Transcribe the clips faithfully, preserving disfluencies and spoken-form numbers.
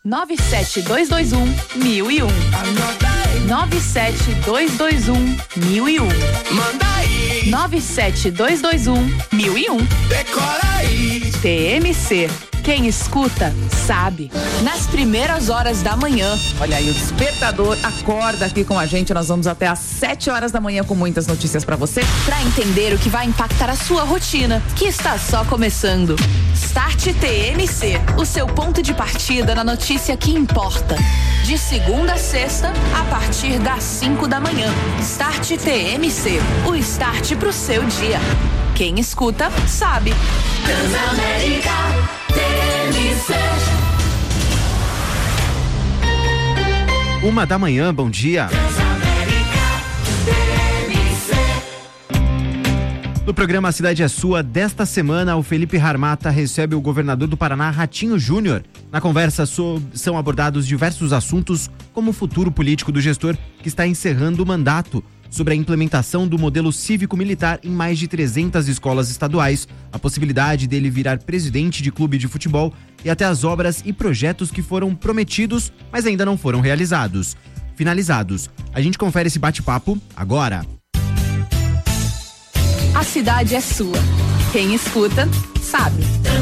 nove sete dois dois um, mil e um. nove sete dois dois um, mil e um. Manda aí. nove sete dois dois um, mil e um. Decora aí. T M C. Quem escuta, sabe. Nas primeiras horas da manhã. Olha aí, o Despertador acorda aqui com a gente. Nós vamos até às sete horas da manhã com muitas notícias pra você. Pra entender o que vai impactar a sua rotina, que está só começando. Start T M C, o seu ponto de partida na notícia que importa. De segunda a sexta, a partir das cinco da manhã. Start T M C, o start pro seu dia. Quem escuta, sabe. Transamérica T M C. Uma da manhã, bom dia. No programa A Cidade é Sua, desta semana, o Felipe Harmata recebe o governador do Paraná, Ratinho Júnior. Na conversa sobre, são abordados diversos assuntos, como o futuro político do gestor, que está encerrando o mandato, sobre a implementação do modelo cívico-militar em mais de trezentas escolas estaduais, a possibilidade dele virar presidente de clube de futebol e até as obras e projetos que foram prometidos, mas ainda não foram realizados. Finalizados. A gente confere esse bate-papo agora. A cidade é sua. Quem escuta, sabe.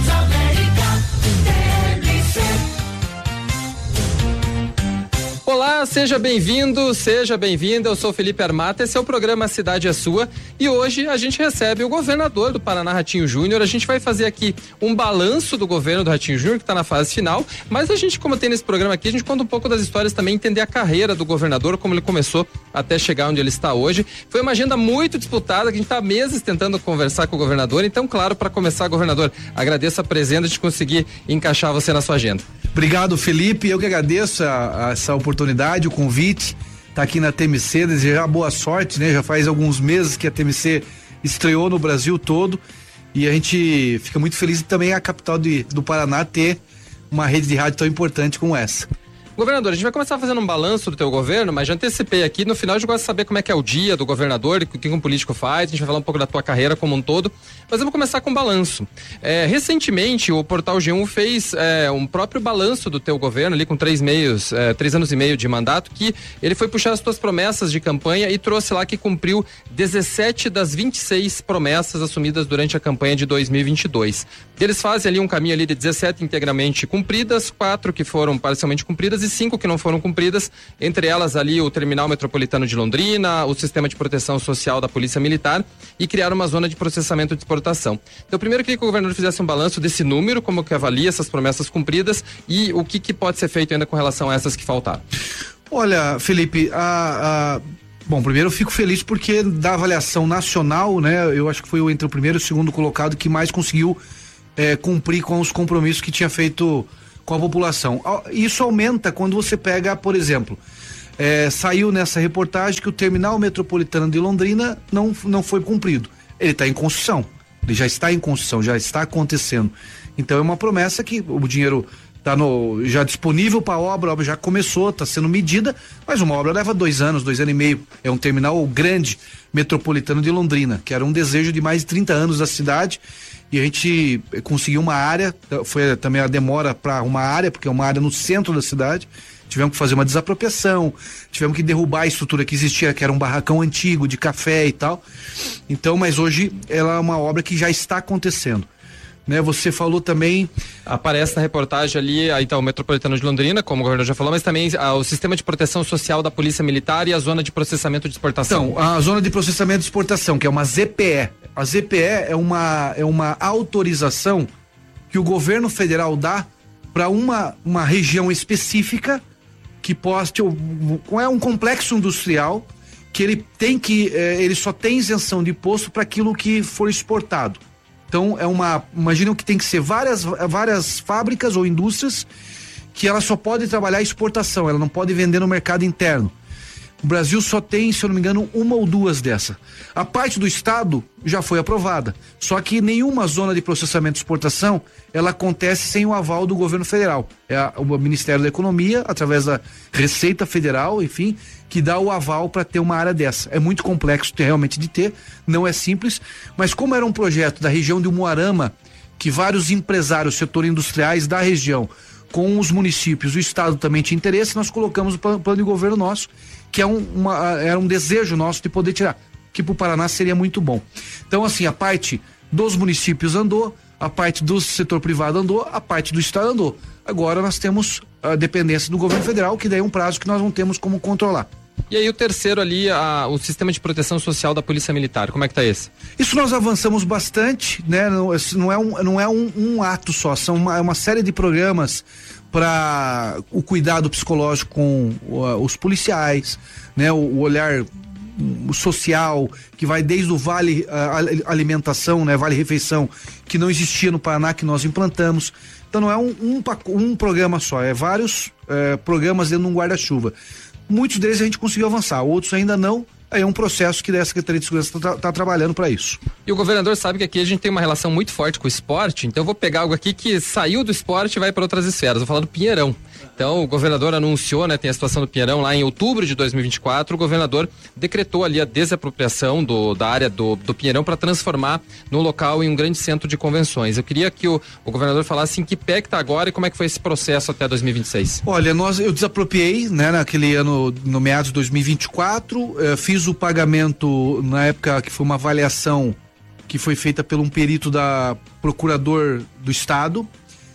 Olá, seja bem-vindo, seja bem-vinda. Eu sou Felipe Harmata, esse é o programa Cidade é Sua e hoje a gente recebe o governador do Paraná, Ratinho Júnior. A gente vai fazer aqui um balanço do governo do Ratinho Júnior, que está na fase final, mas a gente, como tem nesse programa aqui, a gente conta um pouco das histórias também, entender a carreira do governador, como ele começou até chegar onde ele está hoje. Foi uma agenda muito disputada, que a gente está há meses tentando conversar com o governador, então, claro, para começar, governador, agradeço a presença de conseguir encaixar você na sua agenda. Obrigado, Felipe. Eu que agradeço a, a essa oportunidade, o convite, tá aqui na T M C, desejar boa sorte, né? Já faz alguns meses que a T M C estreou no Brasil todo e a gente fica muito feliz de também a capital de, do Paraná ter uma rede de rádio tão importante como essa. Governador, a gente vai começar fazendo um balanço do teu governo, mas já antecipei aqui, no final a gente gosta de saber como é que é o dia do governador, o que um político faz, a gente vai falar um pouco da tua carreira como um todo, mas vamos começar com um balanço. É, recentemente o Portal G um fez é, um próprio balanço do teu governo, ali com três meios, é, três anos e meio de mandato, que ele foi puxar as tuas promessas de campanha e trouxe lá que cumpriu dezessete das vinte e seis promessas assumidas durante a campanha de dois mil e vinte e dois. Eles fazem ali um caminho ali de dezessete integralmente cumpridas, quatro que foram parcialmente cumpridas e cinco que não foram cumpridas, entre elas ali o Terminal Metropolitano de Londrina, o Sistema de Proteção Social da Polícia Militar e criar uma zona de processamento de exportação. Então, primeiro eu queria que o governador fizesse um balanço desse número, como que avalia essas promessas cumpridas e o que, que pode ser feito ainda com relação a essas que faltaram. Olha, Felipe, a, a... bom, primeiro eu fico feliz porque da avaliação nacional, né, eu acho que foi entre o primeiro e o segundo colocado que mais conseguiu é, cumprir com os compromissos que tinha feito com a população. Isso aumenta quando você pega, por exemplo, é, saiu nessa reportagem que o Terminal Metropolitano de Londrina não, não foi cumprido. Ele está em construção, ele já está em construção, já está acontecendo. Então é uma promessa que o dinheiro está no, já disponível para a obra, a obra já começou, está sendo medida, mas uma obra leva dois anos, dois anos e meio. É um terminal grande metropolitano de Londrina, que era um desejo de mais de trinta anos da cidade. E a gente conseguiu uma área, foi também a demora para uma área, porque é uma área no centro da cidade. Tivemos que fazer uma desapropriação, tivemos que derrubar a estrutura que existia, que era um barracão antigo de café e tal. Então, mas hoje ela é uma obra que já está acontecendo. Né, você falou também... Aparece na reportagem ali, aí tá o Metropolitano de Londrina, como o governador já falou, mas também ah, o Sistema de Proteção Social da Polícia Militar e a Zona de Processamento de Exportação. Então, a Zona de Processamento de Exportação, que é uma Z P E. A Z P E é uma, é uma autorização que o governo federal dá para uma, uma região específica que possa... É um complexo industrial que ele tem que... Eh, ele só tem isenção de imposto para aquilo que for exportado. Então, é uma, imaginam que tem que ser várias, várias fábricas ou indústrias que ela só pode trabalhar exportação, ela não pode vender no mercado interno. O Brasil só tem, se eu não me engano, uma ou duas dessa. A parte do Estado já foi aprovada, só que nenhuma zona de processamento de exportação, ela acontece sem o aval do governo federal. É a, o Ministério da Economia, através da Receita Federal, enfim, que dá o aval para ter uma área dessa. É muito complexo realmente de ter, não é simples, mas como era um projeto da região de Umuarama, que vários empresários, setor industriais da região, com os municípios, o estado também tinha interesse, nós colocamos o plano, plano de governo nosso, que é um, uma, era um desejo nosso de poder tirar, que para o Paraná seria muito bom. Então, assim, a parte dos municípios andou, a parte do setor privado andou, a parte do estado andou. Agora nós temos a dependência do governo federal, que daí é um prazo que nós não temos como controlar. E aí o terceiro ali, a, o sistema de proteção social da Polícia Militar, como é que tá esse? Isso nós avançamos bastante, né? Não, não é, um, não é um, um ato só, são uma, uma série de programas para o cuidado psicológico com uh, os policiais, né? O, o olhar o social, que vai desde o Vale uh, Alimentação, né? Vale Refeição, que não existia no Paraná, que nós implantamos. Então não é um, um, um programa só, é vários uh, programas dentro de um guarda-chuva. Muitos deles a gente conseguiu avançar, outros ainda não. Aí é um processo que a Secretaria de Segurança está tá trabalhando para isso. E o governador sabe que aqui a gente tem uma relação muito forte com o esporte, então eu vou pegar algo aqui que saiu do esporte e vai para outras esferas. Vou falar do Pinheirão. Então o governador anunciou, né, tem a situação do Pinheirão lá em outubro de dois mil e vinte e quatro, o governador decretou ali a desapropriação do, da área do, do Pinheirão para transformar no local em um grande centro de convenções. Eu queria que o, o governador falasse em que pé que tá agora e como é que foi esse processo até dois mil e vinte e seis. Olha, nós, eu desapropriei, né, naquele ano, no meados de dois mil e vinte e quatro, eh, fiz o pagamento na época que foi uma avaliação que foi feita por um perito da procurador do estado.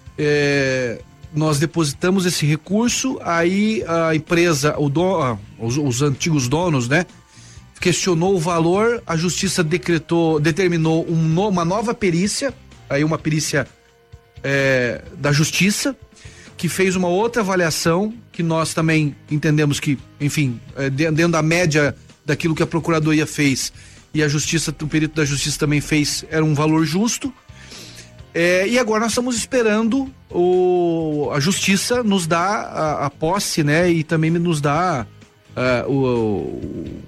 É, nós depositamos esse recurso, aí a empresa, o do, os, os antigos donos, né, questionou o valor, a justiça decretou, determinou um, uma nova perícia, aí uma perícia é, da justiça, que fez uma outra avaliação, que nós também entendemos que, enfim, é, dentro da média daquilo que a procuradoria fez e a justiça, o perito da justiça também fez, era um valor justo. É, e agora nós estamos esperando o, a justiça nos dar a, a posse, né? E também nos dar uh, o, o,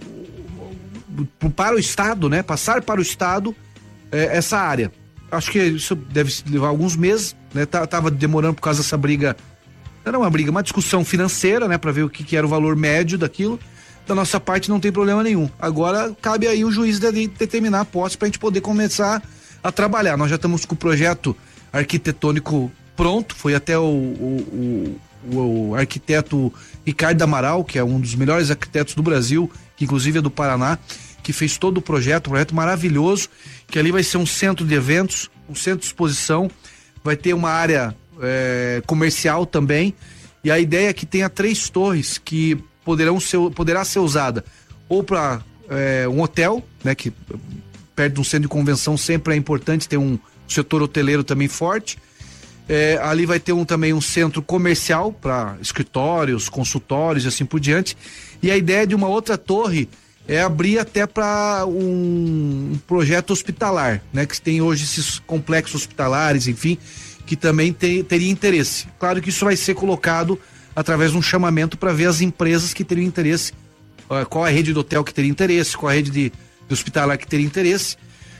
o, para o Estado, né? Passar para o Estado é, essa área. Acho que isso deve levar alguns meses, né? Tá, tava demorando por causa dessa briga, não era uma briga, uma discussão financeira, né? Para ver o que, que era o valor médio daquilo. Da nossa parte não tem problema nenhum. Agora cabe aí o juiz de, de determinar a posse para a gente poder começar a trabalhar. Nós já estamos com o projeto arquitetônico pronto, foi até o, o, o, o arquiteto Ricardo Amaral, que é um dos melhores arquitetos do Brasil, que inclusive é do Paraná, que fez todo o projeto, um projeto maravilhoso, que ali vai ser um centro de eventos, um centro de exposição, vai ter uma área é, comercial também, e a ideia é que tenha três torres que poderão ser, poderá ser usada ou para é, um hotel, né, que perto de um centro de convenção sempre é importante ter um setor hoteleiro também forte. É, ali vai ter um, também um centro comercial para escritórios, consultórios e assim por diante. E a ideia de uma outra torre é abrir até para um, um projeto hospitalar, né? Que tem hoje esses complexos hospitalares, enfim, que também tem, teria interesse. Claro que isso vai ser colocado através de um chamamento para ver as empresas que teriam interesse, uh, qual a rede de hotel que teria interesse, qual a rede de, de hospitalar que teria interesse.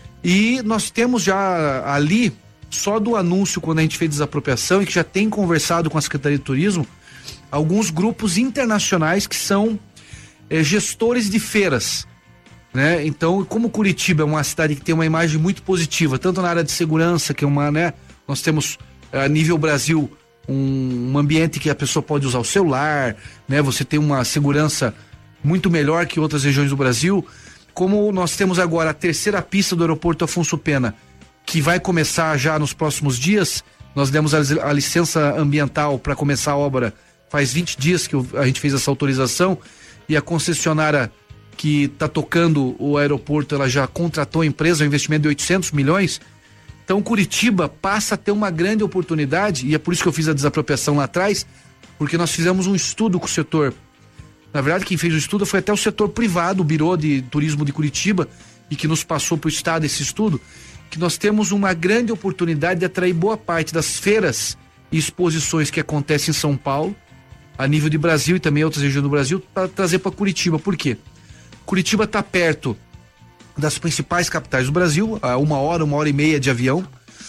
E nós temos já ali, só do anúncio quando a gente fez desapropriação e que já tem conversado com a Secretaria de Turismo, alguns grupos internacionais que são eh, gestores de feiras, né? Então, como Curitiba é uma cidade que tem uma imagem muito positiva, tanto na área de segurança, que é uma, né? Nós temos a nível Brasil um, um ambiente que a pessoa pode usar o celular, né? Você tem uma segurança muito melhor que outras regiões do Brasil. Como nós temos agora a terceira pista do aeroporto Afonso Pena, que vai começar já nos próximos dias, nós demos a, a licença ambiental para começar a obra faz vinte dias que a gente fez essa autorização, e a concessionária que está tocando o aeroporto, ela já contratou a empresa, um investimento de oitocentos milhões. Então Curitiba passa a ter uma grande oportunidade, e é por isso que eu fiz a desapropriação lá atrás, porque nós fizemos um estudo com o setor. Na verdade, quem fez o estudo foi até o setor privado, o Biro de Turismo de Curitiba, e que nos passou para o estado esse estudo, que nós temos uma grande oportunidade de atrair boa parte das feiras e exposições que acontecem em São Paulo, a nível de Brasil e também outras regiões do Brasil, para trazer para Curitiba. Por quê? Curitiba está perto das principais capitais do Brasil, a uma hora, uma hora e meia de avião.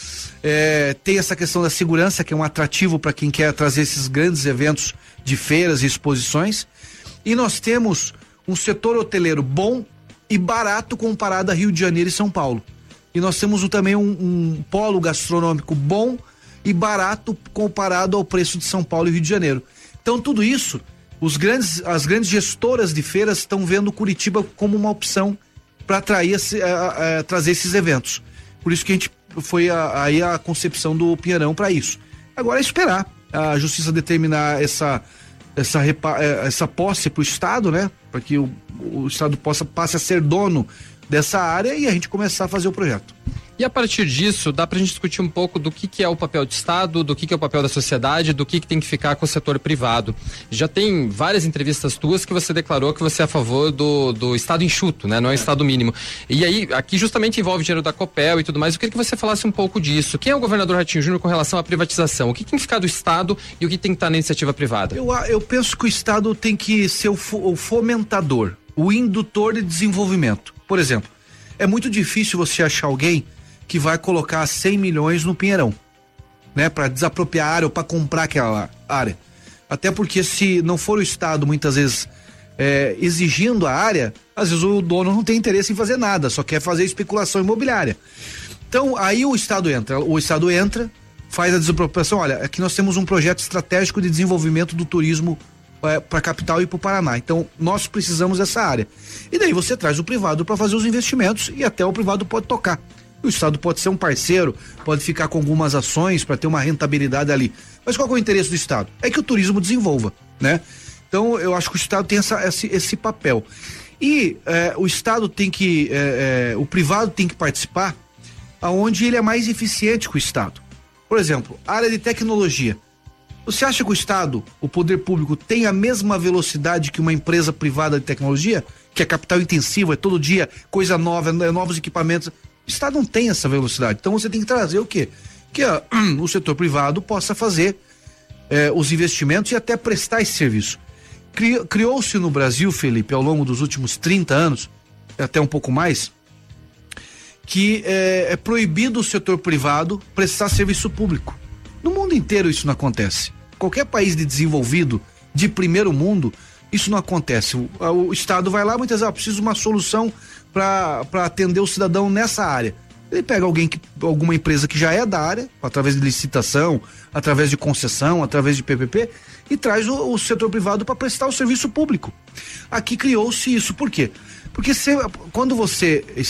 É, tem essa questão da segurança, que é um atrativo para quem quer trazer esses grandes eventos de feiras e exposições. E nós temos um setor hoteleiro bom e barato comparado a Rio de Janeiro e São Paulo. E nós temos um, também um, um polo gastronômico bom, e barato comparado ao preço de São Paulo e Rio de Janeiro. Então tudo isso, os grandes, as grandes gestoras de feiras estão vendo Curitiba como uma opção para atrair, a, a, trazer esses eventos. Por isso que a gente foi a, aí a concepção do Pinheirão para isso. Agora é esperar a justiça determinar essa essa, essa posse para o Estado, né? Para que o, o Estado possa passe a ser dono dessa área e a gente começar a fazer o projeto. E a partir disso, dá pra gente discutir um pouco do que, que é o papel do Estado, do que, que é o papel da sociedade, do que, que tem que ficar com o setor privado. Já tem várias entrevistas tuas que você declarou que você é a favor do, do Estado enxuto, né? Não é o Estado mínimo. E aí, aqui justamente envolve dinheiro da Copel e tudo mais. Eu queria que você falasse um pouco disso. Quem é o governador Ratinho Júnior com relação à privatização? O que tem que ficar do Estado e o que tem que estar na iniciativa privada? Eu, eu penso que o Estado tem que ser o, o fomentador, o indutor de desenvolvimento. Por exemplo, é muito difícil você achar alguém que vai colocar cem milhões no Pinheirão, né, para desapropriar a área ou para comprar aquela área. Até porque se não for o Estado muitas vezes é, exigindo a área, às vezes o dono não tem interesse em fazer nada, só quer fazer especulação imobiliária. Então aí o Estado entra, o Estado entra, faz a desapropriação. Olha, aqui nós temos um projeto estratégico de desenvolvimento do turismo é, para a capital e para o Paraná. Então nós precisamos dessa área. E daí você traz o privado para fazer os investimentos e até o privado pode tocar. O Estado pode ser um parceiro, pode ficar com algumas ações para ter uma rentabilidade ali. Mas qual é o interesse do Estado? É que o turismo desenvolva, né? Então eu acho que o Estado tem essa, esse, esse papel. E eh, o Estado tem que, eh, eh, o privado tem que participar aonde ele é mais eficiente que o Estado. Por exemplo, área de tecnologia. Você acha que o Estado, o poder público, tem a mesma velocidade que uma empresa privada de tecnologia? Que é capital intensivo, é todo dia coisa nova, é novos equipamentos. O Estado não tem essa velocidade, então você tem que trazer o quê? Que ó, o setor privado possa fazer eh, os investimentos e até prestar esse serviço. Cri, criou-se no Brasil, Felipe, ao longo dos últimos trinta anos, até um pouco mais, que eh, é proibido o setor privado prestar serviço público. No mundo inteiro isso não acontece. Qualquer país de desenvolvido, de primeiro mundo, isso não acontece. O, o Estado vai lá, muitas vezes, ah, preciso de uma solução para atender o cidadão nessa área. Ele pega alguém que, alguma empresa que já é da área, através de licitação, através de concessão, através de P P P, e traz o, o setor privado para prestar o serviço público. Aqui criou-se isso. Por quê? Porque se, quando você é,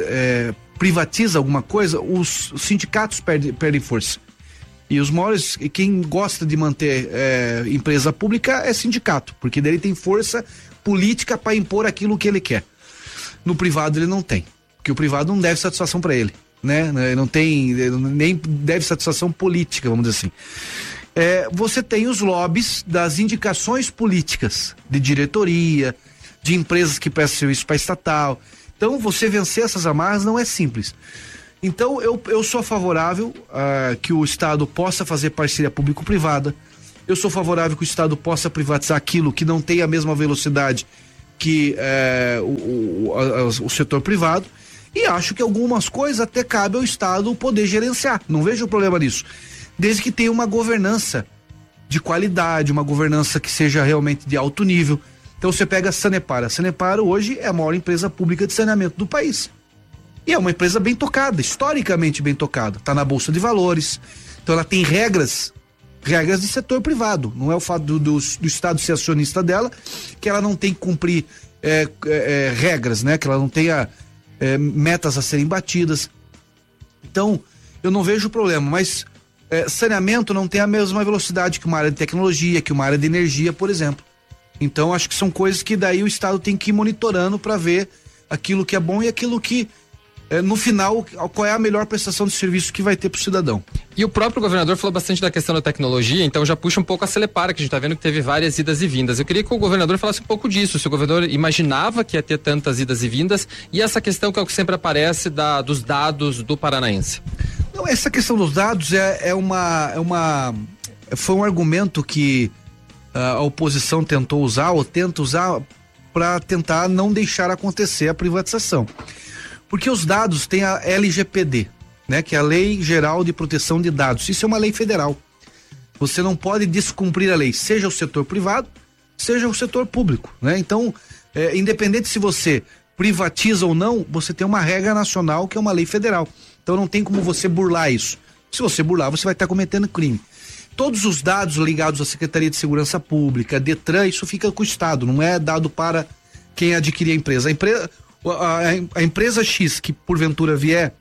é, privatiza alguma coisa, os sindicatos perdem, perdem força. E os maiores, quem gosta de manter é, empresa pública é sindicato, porque dele tem força política para impor aquilo que ele quer. No privado ele não tem, porque o privado não deve satisfação para ele, né? Não tem, nem deve satisfação política, vamos dizer assim. É, você tem os lobbies das indicações políticas, de diretoria, de empresas que prestam serviço para estatal. Então você vencer essas amarras não é simples. Então eu, eu sou favorável a que o Estado possa fazer parceria público-privada. Eu sou favorável que o Estado possa privatizar aquilo que não tem a mesma velocidade que é, o, o, a, o setor privado, e acho que algumas coisas até cabe ao Estado poder gerenciar, não vejo problema nisso, desde que tenha uma governança de qualidade, uma governança que seja realmente de alto nível. Então você pega a Sanepar, a Sanepar hoje é a maior empresa pública de saneamento do país, e é uma empresa bem tocada, historicamente bem tocada, está na Bolsa de Valores, então ela tem regras regras de setor privado, não é o fato do, do, do Estado ser acionista dela que ela não tem que cumprir é, é, regras, né? Que ela não tenha é, metas a serem batidas. Então, eu não vejo problema, mas é, saneamento não tem a mesma velocidade que uma área de tecnologia, que uma área de energia, por exemplo. Então, acho que são coisas que daí o Estado tem que ir monitorando para ver aquilo que é bom e aquilo que no final, qual é a melhor prestação de serviço que vai ter para o cidadão. E o próprio governador falou bastante da questão da tecnologia, então já puxa um pouco a Sanepar, que a gente está vendo que teve várias idas e vindas. Eu queria que o governador falasse um pouco disso, se o governador imaginava que ia ter tantas idas e vindas, e essa questão que é o que sempre aparece da, dos dados do paranaense. Não, essa questão dos dados é, é, uma, é uma... foi um argumento que uh, a oposição tentou usar, ou tenta usar, para tentar não deixar acontecer a privatização. Porque os dados têm a L G P D, né? Que é a Lei Geral de Proteção de Dados. Isso é uma lei federal. Você não pode descumprir a lei, seja o setor privado, seja o setor público, né? Então, é, independente se você privatiza ou não, você tem uma regra nacional que é uma lei federal. Então não tem como você burlar isso. Se você burlar, você vai estar cometendo crime. Todos os dados ligados à Secretaria de Segurança Pública, Detran, isso fica com o Estado, não é dado para quem adquirir a empresa. A empresa, a, a empresa X que porventura vier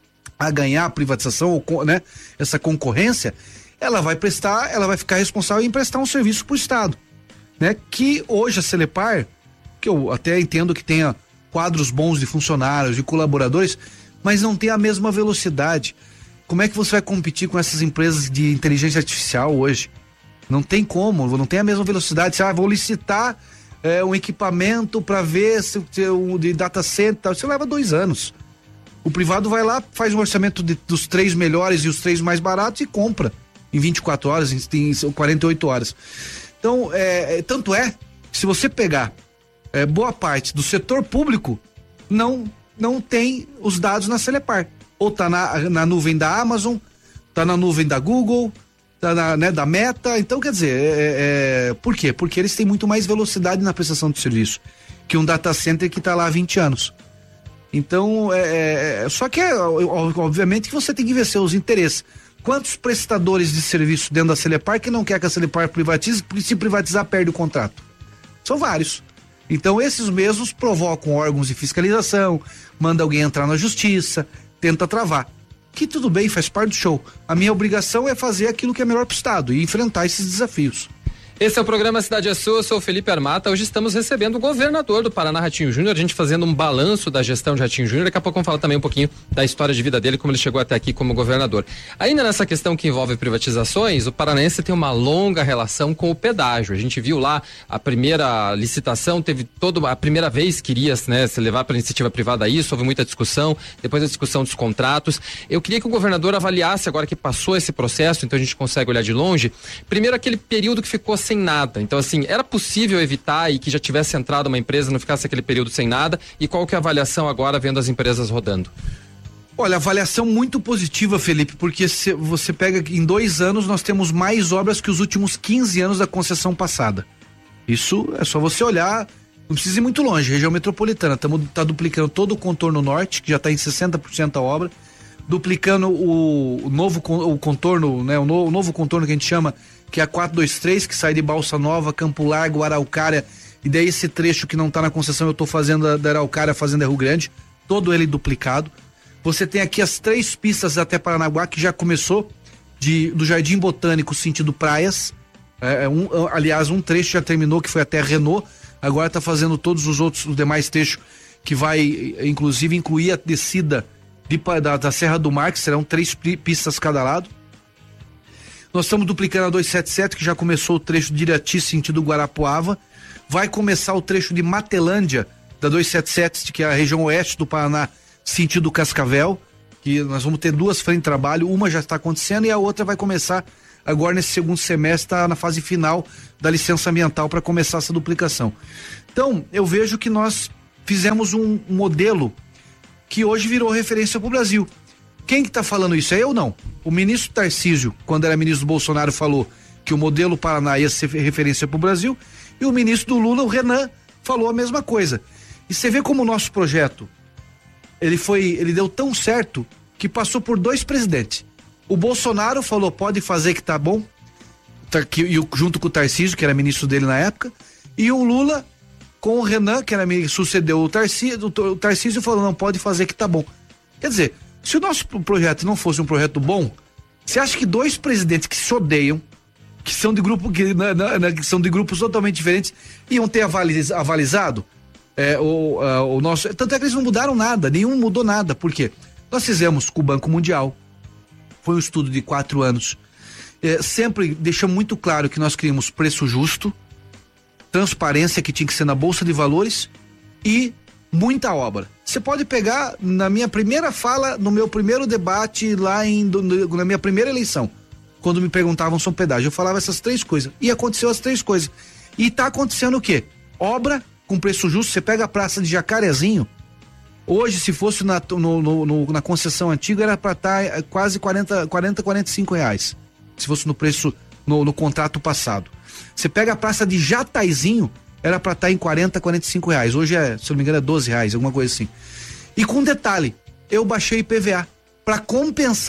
a ganhar a privatização, ou, né, essa concorrência, ela vai prestar, ela vai ficar responsável em prestar um serviço para o Estado, né? Que hoje a Celepar, que eu até entendo que tenha quadros bons de funcionários, de colaboradores, mas não tem a mesma velocidade. Como é que você vai competir com essas empresas de inteligência artificial hoje? Não tem como, não tem a mesma velocidade. Você ah, vou licitar é, um equipamento para ver se o de data center, você leva dois anos. O privado vai lá, faz um orçamento de, dos três melhores e os três mais baratos e compra em vinte e quatro horas, em, em quarenta e oito horas. Então, é, é, tanto é que se você pegar é, boa parte do setor público, não, não tem os dados na Celepar. Ou tá na, na nuvem da Amazon, tá na nuvem da Google, tá na, né, da Meta. Então, quer dizer, é, é, por quê? Porque eles têm muito mais velocidade na prestação de serviço que um data center que tá lá há vinte anos. Então, é, é, só que é, obviamente que você tem que ver seus interesses. Quantos prestadores de serviço dentro da Celepar que não quer que a Celepar privatize, porque se privatizar perde o contrato? São vários. Então, esses mesmos provocam órgãos de fiscalização, manda alguém entrar na justiça, tenta travar, que tudo bem, faz parte do show. A minha obrigação é fazer aquilo que é melhor para o Estado e enfrentar esses desafios. Esse é o programa Cidade é Sua, eu sou o Felipe Armata. Hoje estamos recebendo o governador do Paraná, Ratinho Júnior, a gente fazendo um balanço da gestão de Ratinho Júnior. Daqui a pouco vamos falar também um pouquinho da história de vida dele, como ele chegou até aqui como governador. Ainda nessa questão que envolve privatizações, o paranaense tem uma longa relação com o pedágio. A gente viu lá a primeira licitação, teve toda a primeira vez que iria, né, se levar para iniciativa privada isso, houve muita discussão, depois a discussão dos contratos. Eu queria que o governador avaliasse, agora que passou esse processo, então a gente consegue olhar de longe, primeiro aquele período que ficou sem nada. Então, assim, era possível evitar e que já tivesse entrado uma empresa, não ficasse aquele período sem nada? E qual que é a avaliação agora vendo as empresas rodando? Olha, avaliação muito positiva, Felipe, porque se você pega em dois anos nós temos mais obras que os últimos quinze anos da concessão passada. Isso é só você olhar, não precisa ir muito longe, região metropolitana, estamos tá duplicando todo o contorno norte, que já está em sessenta por cento da obra, duplicando o, o novo o contorno, né, o, no, o novo contorno que a gente chama, que é a quatrocentos e vinte e três, que sai de Balsa Nova, Campo Largo, Araucária, e daí esse trecho que não está na concessão eu estou fazendo da, da Araucária, fazendo Rio Grande, todo ele duplicado. Você tem aqui as três pistas até Paranaguá, que já começou, de, do Jardim Botânico sentido praias, é, um, aliás um trecho já terminou, que foi até Renault, agora está fazendo todos os outros, os demais trechos, que vai inclusive incluir a descida de, da, da Serra do Mar, que serão três pistas cada lado. Nós estamos duplicando a duzentos e setenta e sete, que já começou o trecho de Irati, sentido Guarapuava. Vai começar o trecho de Matelândia, da duzentos e setenta e sete, que é a região oeste do Paraná, sentido Cascavel, que nós vamos ter duas frentes de trabalho, uma já está acontecendo e a outra vai começar agora nesse segundo semestre, tá na fase final da licença ambiental para começar essa duplicação. Então, eu vejo que nós fizemos um modelo que hoje virou referência para o Brasil. Quem que tá falando isso? É eu não. O ministro Tarcísio, quando era ministro do Bolsonaro, falou que o modelo Paraná ia ser referência para o Brasil, e o ministro do Lula, o Renan, falou a mesma coisa. E você vê como o nosso projeto, ele foi, ele deu tão certo que passou por dois presidentes. O Bolsonaro falou, pode fazer que tá bom, tá, que, e, junto com o Tarcísio, que era ministro dele na época, e o Lula com o Renan, que era, sucedeu o Tarcísio, o Tarcísio falou, não, pode fazer que tá bom. Quer dizer, se o nosso projeto não fosse um projeto bom, você acha que dois presidentes que se odeiam, que são de grupo que, na, na, que são de grupos totalmente diferentes, iam ter avaliz, avalizado é, o, a, o nosso. Tanto é que eles não mudaram nada, nenhum mudou nada. Por quê? Nós fizemos com o Banco Mundial, foi um estudo de quatro anos. É, sempre deixamos muito claro que nós queríamos preço justo, transparência que tinha que ser na Bolsa de Valores e muita obra. Você pode pegar na minha primeira fala, no meu primeiro debate lá em, na minha primeira eleição, quando me perguntavam sobre pedágio, eu falava essas três coisas e aconteceu as três coisas. E tá acontecendo o quê? Obra com preço justo. Você pega a praça de Jacarezinho, hoje se fosse na, no, no, no, na concessão antiga era para estar tá quase quarenta, quarenta, quarenta e cinco reais, se fosse no preço no, no contrato passado. Você pega a praça de Jataizinho, era para estar tá em quarenta, quarenta e cinco reais. Hoje é, se eu não me engano, é doze reais, alguma coisa assim. E com detalhe, eu baixei I P V A para compensar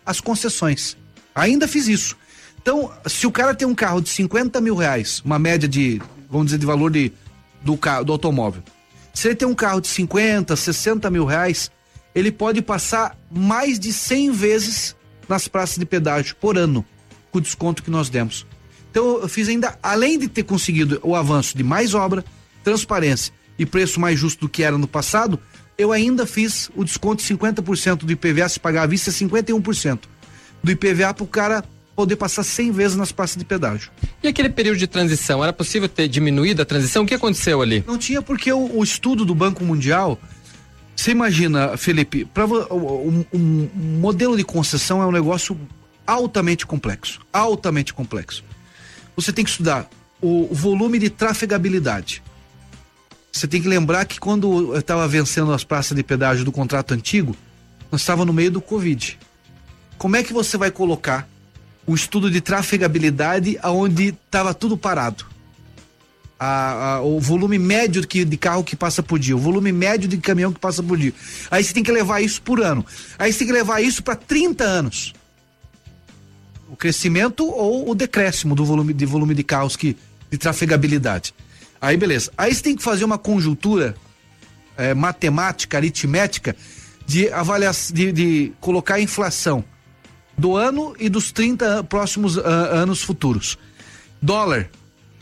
as concessões. Ainda fiz isso. Então, se o cara tem um carro de cinquenta mil reais, uma média de, vamos dizer, de valor de, do, carro, do automóvel. Se ele tem um carro de cinquenta, sessenta mil reais, ele pode passar mais de cem vezes nas praças de pedágio por ano, com o desconto que nós demos. Então, eu fiz ainda, além de ter conseguido o avanço de mais obra, transparência e preço mais justo do que era no passado, eu ainda fiz o desconto de cinquenta por cento do I P V A, se pagar à vista, cinquenta e um por cento do I P V A para o cara poder passar cem vezes nas praças de pedágio. E aquele período de transição, era possível ter diminuído a transição? O que aconteceu ali? Não tinha, porque o, o estudo do Banco Mundial, você imagina, Felipe, pra, um, um, um modelo de concessão é um negócio altamente complexo, altamente complexo. Você tem que estudar o, o volume de trafegabilidade. Você tem que lembrar que quando eu estava vencendo as praças de pedágio do contrato antigo, nós estávamos no meio do Covid. Como é que você vai colocar o estudo de trafegabilidade aonde estava tudo parado? A, a, o volume médio que, de carro que passa por dia, o volume médio de caminhão que passa por dia. Aí você tem que levar isso por ano. Aí você tem que levar isso para trinta anos. O crescimento ou o decréscimo do volume de volume de carros que, de trafegabilidade. Aí beleza. Aí você tem que fazer uma conjuntura é, matemática, aritmética, de avaliar, de, de colocar a inflação do ano e dos trinta próximos uh, anos futuros. Dólar,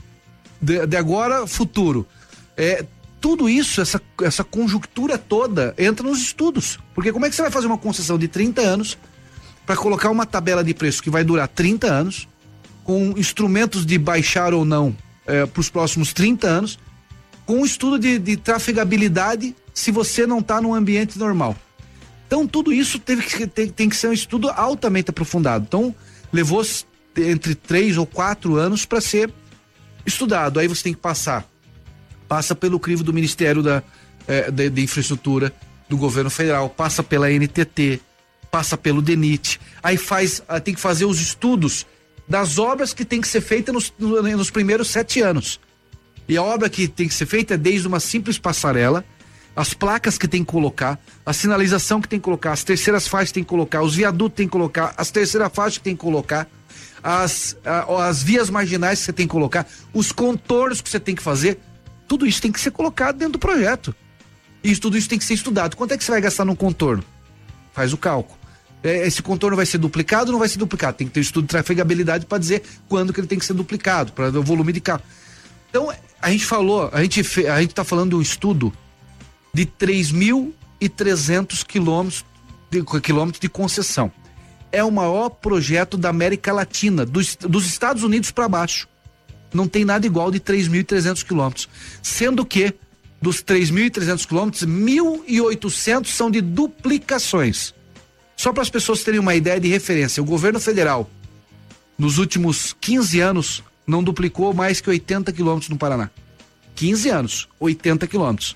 de, de agora, futuro. É, tudo isso, essa, essa conjuntura toda, entra nos estudos. Porque como é que você vai fazer uma concessão de trinta anos para colocar uma tabela de preço que vai durar trinta anos, com instrumentos de baixar ou não é, para os próximos trinta anos, com um estudo de, de trafegabilidade se você não está num ambiente normal. Então tudo isso teve que, tem, tem que ser um estudo altamente aprofundado. Então levou entre três ou quatro anos para ser estudado. Aí você tem que passar, passa pelo crivo do Ministério da, eh, de, de Infraestrutura do Governo Federal, passa pela N T T, passa pelo DENIT, aí faz, tem que fazer os estudos das obras que tem que ser feita nos, nos primeiros sete anos. E a obra que tem que ser feita é desde uma simples passarela, as placas que tem que colocar, a sinalização que tem que colocar, as terceiras faixas que tem que colocar, os viadutos que tem que colocar, as terceiras faixas que tem que colocar, as, a, as vias marginais que você tem que colocar, os contornos que você tem que fazer, tudo isso tem que ser colocado dentro do projeto. E isso, tudo isso tem que ser estudado. Quanto é que você vai gastar num contorno? Faz o cálculo. Esse contorno vai ser duplicado ou não vai ser duplicado? Tem que ter um estudo de trafegabilidade para dizer quando que ele tem que ser duplicado, para o volume de carro. Então, a gente falou, a gente fe, a gente está falando de um estudo de três mil e trezentos quilômetros de, quilômetros de concessão. É o maior projeto da América Latina, dos, dos Estados Unidos para baixo. Não tem nada igual de três mil e trezentos quilômetros. Sendo que, dos três mil e trezentos quilômetros, mil e oitocentos são de duplicações. Só para as pessoas terem uma ideia de referência, o governo federal, nos últimos quinze anos, não duplicou mais que oitenta quilômetros no Paraná. quinze anos, oitenta quilômetros.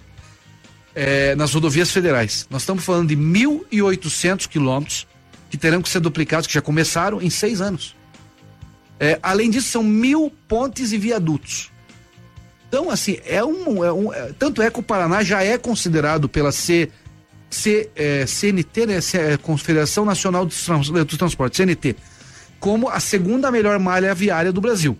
É, nas rodovias federais. Nós estamos falando de mil e oitocentos quilômetros que terão que ser duplicados, que já começaram em seis anos. É, além disso, são mil pontes e viadutos. Então, assim, é um, é um é, tanto é que o Paraná já é considerado pela C, C, é, C N T, né, C, Confederação Nacional dos, Trans, dos Transportes, C N T, como a segunda melhor malha viária do Brasil.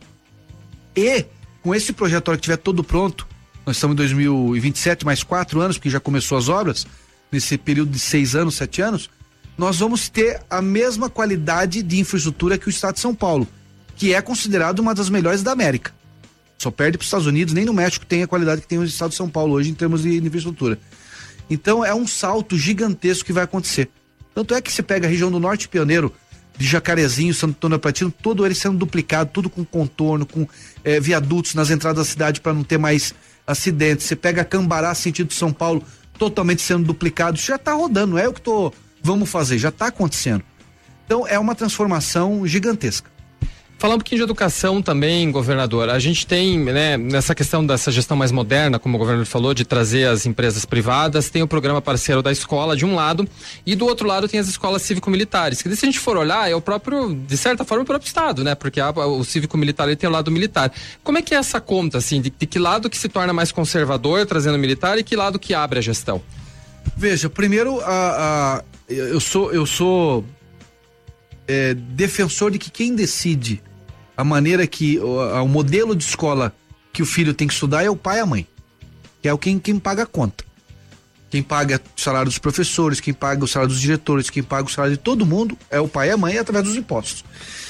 E, com esse projeto, a hora que estiver todo pronto, nós estamos em dois mil e vinte e sete, mais quatro anos, porque já começou as obras, nesse período de seis anos, sete anos, nós vamos ter a mesma qualidade de infraestrutura que o estado de São Paulo, que é considerado uma das melhores da América. Só perde para os Estados Unidos, nem no México tem a qualidade que tem o estado de São Paulo hoje em termos de infraestrutura. Então é um salto gigantesco que vai acontecer. Tanto é que você pega a região do Norte Pioneiro, de Jacarezinho, Santo Antônio da Platina, todo ele sendo duplicado, tudo com contorno, com eh, viadutos nas entradas da cidade para não ter mais acidentes. Você pega Cambará, sentido São Paulo, totalmente sendo duplicado. Isso já está rodando, não é o que tô, vamos fazer, já está acontecendo. Então é uma transformação gigantesca. Falar um pouquinho de educação também, governador. A gente tem, né, nessa questão dessa gestão mais moderna, como o governador falou, de trazer as empresas privadas, tem o programa parceiro da escola de um lado e do outro lado tem as escolas cívico-militares. Que se a gente for olhar, é o próprio, de certa forma, o próprio Estado, né? Porque a, o cívico-militar ele tem o lado militar. Como é que é essa conta, assim, de, de que lado que se torna mais conservador trazendo militar e que lado que abre a gestão? Veja, primeiro, a, a, eu sou, eu sou é, defensor de que quem decide a maneira que, o, o modelo de escola que o filho tem que estudar é o pai e a mãe, que é o quem, quem paga a conta. Quem paga o salário dos professores, quem paga o salário dos diretores, quem paga o salário de todo mundo é o pai e a mãe através dos impostos.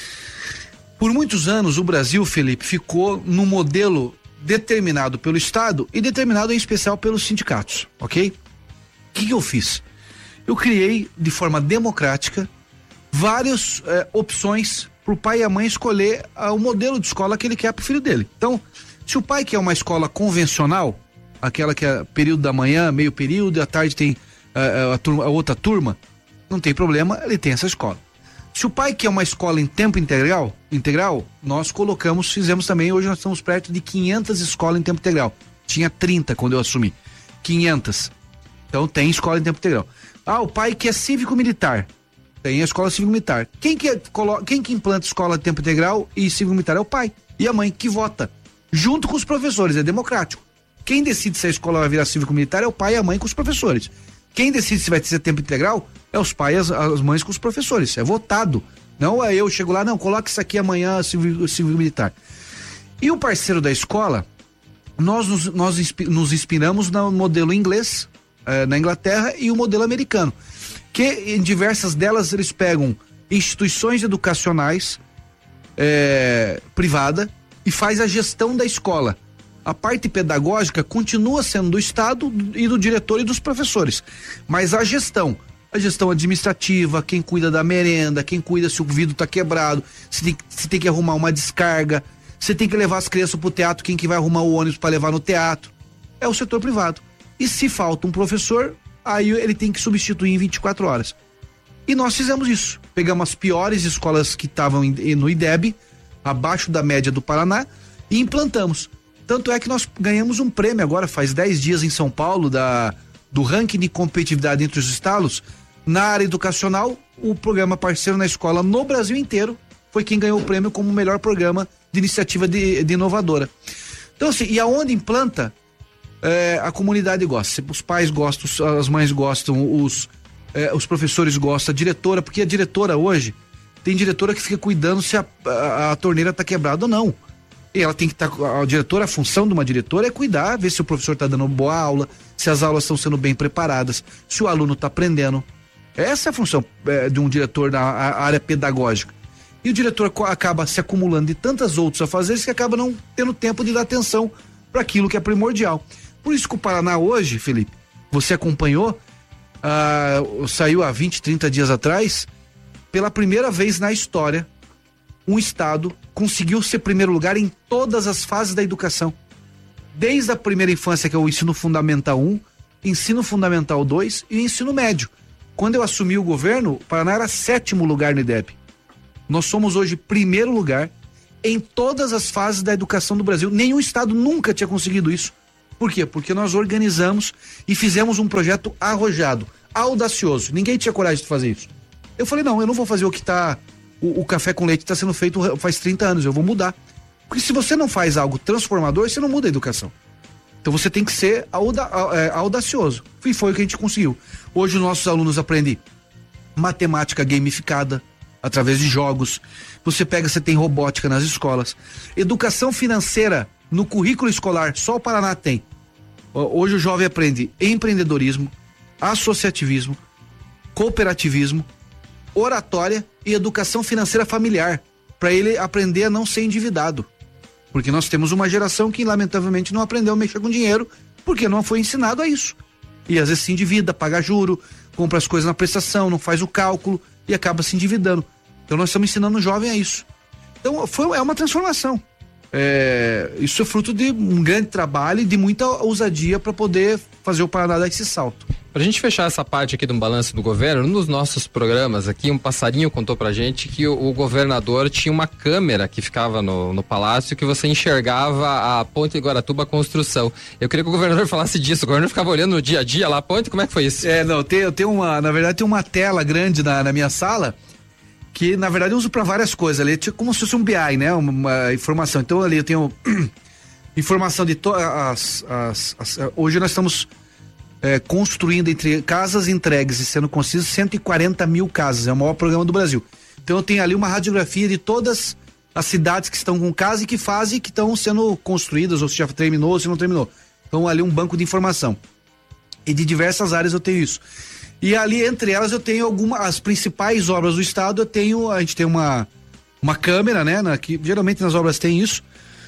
Por muitos anos o Brasil, Felipe, ficou num modelo determinado pelo Estado e determinado em especial pelos sindicatos, ok? O que, que eu fiz? Eu criei de forma democrática várias eh, opções para o pai e a mãe escolher ah, o modelo de escola que ele quer para o filho dele. Então, se o pai quer uma escola convencional, aquela que é período da manhã, meio período, e à tarde tem uh, a, turma, a outra turma, não tem problema, ele tem essa escola. Se o pai quer uma escola em tempo integral, integral, nós colocamos, fizemos também, hoje nós estamos perto de quinhentas escolas em tempo integral. Tinha trinta quando eu assumi. quinhentas. Então tem escola em tempo integral. Ah, o pai quer cívico-militar. Tem a escola cívico-militar. Quem que, quem que implanta escola de tempo integral e cívico-militar é o pai e a mãe que vota. Junto com os professores, é democrático. Quem decide se a escola vai virar cívico-militar é o pai e a mãe com os professores. Quem decide se vai ser tempo integral é os pais e as, as mães com os professores. É votado. Não é eu chego lá, não, coloca isso aqui amanhã, cívico-militar. E o parceiro da escola, nós nos, nós nos inspiramos no modelo inglês, eh, na Inglaterra, e o modelo americano. Que em diversas delas eles pegam instituições educacionais eh, privada e faz a gestão da escola. A parte pedagógica continua sendo do Estado e do diretor e dos professores, mas a gestão, a gestão administrativa, quem cuida da merenda, quem cuida se o vidro está quebrado, se tem, se tem que arrumar uma descarga, se tem que levar as crianças para o teatro, quem que vai arrumar o ônibus para levar no teatro, é o setor privado. E se falta um professor, aí ele tem que substituir em vinte e quatro horas. E nós fizemos isso, pegamos as piores escolas que estavam no I D E B, abaixo da média do Paraná, e implantamos. Tanto é que nós ganhamos um prêmio agora, faz dez dias em São Paulo, da, do ranking de competitividade entre os estados. Na área educacional, o programa parceiro na escola no Brasil inteiro foi quem ganhou o prêmio como o melhor programa de iniciativa de, de inovadora. Então assim, e aonde implanta, é, a comunidade gosta. Os pais gostam, as mães gostam, os, é, os professores gostam, a diretora, porque a diretora hoje, tem diretora que fica cuidando se a, a, a torneira está quebrada ou não. E ela tem que estar, tá, a diretora, a função de uma diretora é cuidar, ver se o professor está dando boa aula, se as aulas estão sendo bem preparadas, se o aluno está aprendendo. Essa é a função é, de um diretor na área pedagógica. E o diretor acaba se acumulando de tantas outras afazeres que acaba não tendo tempo de dar atenção para aquilo que é primordial. Por isso que o Paraná hoje, Felipe, você acompanhou, ah, saiu há vinte, trinta dias atrás, pela primeira vez na história, um estado conseguiu ser primeiro lugar em todas as fases da educação. Desde a primeira infância, que é o ensino fundamental um, ensino fundamental dois e ensino médio. Quando eu assumi o governo, o Paraná era sétimo lugar no I D E B. Nós somos hoje primeiro lugar em todas as fases da educação do Brasil. Nenhum estado nunca tinha conseguido isso. Por quê? Porque nós organizamos e fizemos um projeto arrojado, audacioso. Ninguém tinha coragem de fazer isso. Eu falei, não, eu não vou fazer o que está... O, o café com leite está sendo feito faz trinta anos, eu vou mudar. Porque se você não faz algo transformador, você não muda a educação. Então você tem que ser auda, é, audacioso. E foi o que a gente conseguiu. Hoje os nossos alunos aprendem matemática gamificada, através de jogos. Você pega, você tem robótica nas escolas. Educação financeira no currículo escolar, só o Paraná tem. Hoje o jovem aprende empreendedorismo, associativismo, cooperativismo, oratória e educação financeira familiar, para ele aprender a não ser endividado. Porque nós temos uma geração que lamentavelmente não aprendeu a mexer com dinheiro, porque não foi ensinado a isso. E às vezes se endivida, paga juro, compra as coisas na prestação, não faz o cálculo e acaba se endividando. Então nós estamos ensinando o jovem a isso. Então foi, é uma transformação. É, isso é fruto de um grande trabalho e de muita ousadia para poder fazer o Paraná dar esse salto. Pra gente fechar essa parte aqui do balanço do governo, num dos nossos programas aqui, um passarinho contou pra gente que o, o governador tinha uma câmera que ficava no, no palácio que você enxergava a ponte de Guaratuba, a construção. Eu queria que o governador falasse disso. O governador ficava olhando no dia a dia lá a ponte, como é que foi isso? É, não, tem, eu tenho uma, na verdade tem uma tela grande na, na minha sala, que na verdade eu uso para várias coisas ali, é como se fosse um B I, né? Uma, uma informação. Então ali eu tenho informação de todas as, as, as. Hoje nós estamos é, construindo entre casas entregues e sendo construídas cento e quarenta mil casas. É o maior programa do Brasil. Então eu tenho ali uma radiografia de todas as cidades que estão com casa e que fase que estão sendo construídas, ou se já terminou ou se não terminou. Então ali um banco de informação. E de diversas áreas eu tenho isso. E ali entre elas eu tenho algumas, as principais obras do estado, eu tenho, a gente tem uma uma câmera, né, na, que geralmente nas obras tem isso,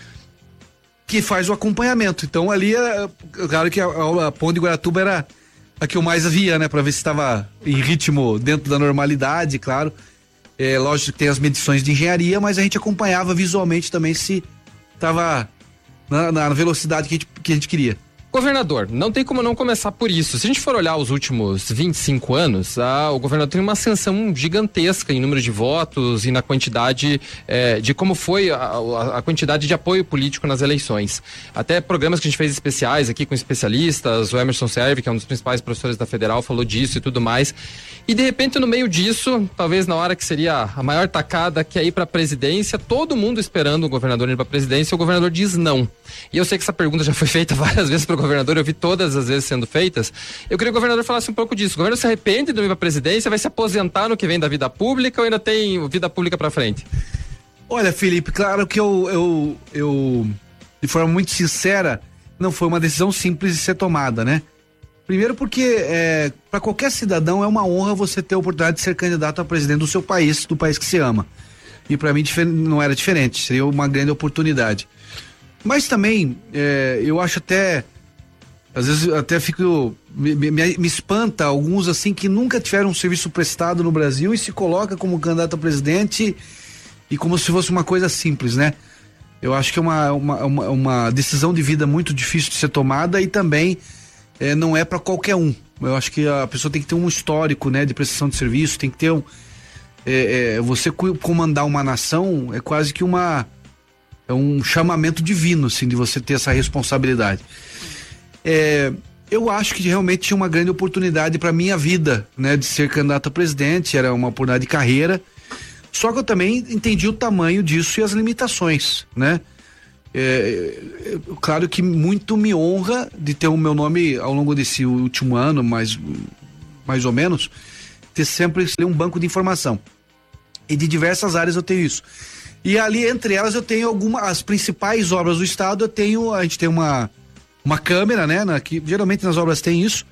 que faz o acompanhamento. Então ali, é, claro que a, a, a Ponte de Guaratuba era a que eu mais via, né, para ver se estava em ritmo dentro da normalidade, claro. É lógico que tem as medições de engenharia, mas a gente acompanhava visualmente também se estava na, na velocidade que a gente, que a gente queria. Governador, não tem como não começar por isso. Se a gente for olhar os últimos vinte e cinco anos, ah, o governador tem uma ascensão gigantesca em número de votos e na quantidade eh, de como foi a, a, a quantidade de apoio político nas eleições. Até programas que a gente fez especiais aqui com especialistas, o Emerson Serve, que é um dos principais professores da Federal, falou disso e tudo mais. E de repente, no meio disso, talvez na hora que seria a maior tacada, que é ir para a presidência, todo mundo esperando o governador ir para a presidência, o governador diz não. E eu sei que essa pergunta já foi feita várias vezes para o governador, eu vi todas as vezes sendo feitas. Eu queria que o governador falasse um pouco disso. O governador se arrepende de não ir para a presidência, vai se aposentar no que vem da vida pública ou ainda tem vida pública para frente? Olha, Felipe, claro que eu, eu, eu, de forma muito sincera, não foi uma decisão simples de ser tomada, né? Primeiro porque é, para qualquer cidadão é uma honra você ter a oportunidade de ser candidato a presidente do seu país, do país que se ama. E para mim não era diferente, seria uma grande oportunidade. Mas também, é, eu acho até, às vezes até fico, me, me, me espanta alguns assim que nunca tiveram um serviço prestado no Brasil e se coloca como candidato a presidente e como se fosse uma coisa simples, né? Eu acho que é uma, uma, uma, uma decisão de vida muito difícil de ser tomada e também é, não é para qualquer um. Eu acho que a pessoa tem que ter um histórico, né, de prestação de serviço, tem que ter um, é, é, você comandar uma nação é quase que uma é um chamamento divino, assim, de você ter essa responsabilidade. É, eu acho que realmente tinha uma grande oportunidade para minha vida, né, de ser candidato a presidente, era uma oportunidade de carreira. Só que eu também entendi o tamanho disso e as limitações, né? É, é, claro que muito me honra de ter o meu nome ao longo desse último ano, mais, mais ou menos, ter sempre um banco de informação. E de diversas áreas eu tenho isso. E ali, entre elas, eu tenho algumas, as principais obras do estado, eu tenho, a gente tem uma, uma câmera, né, na, que geralmente nas obras tem isso,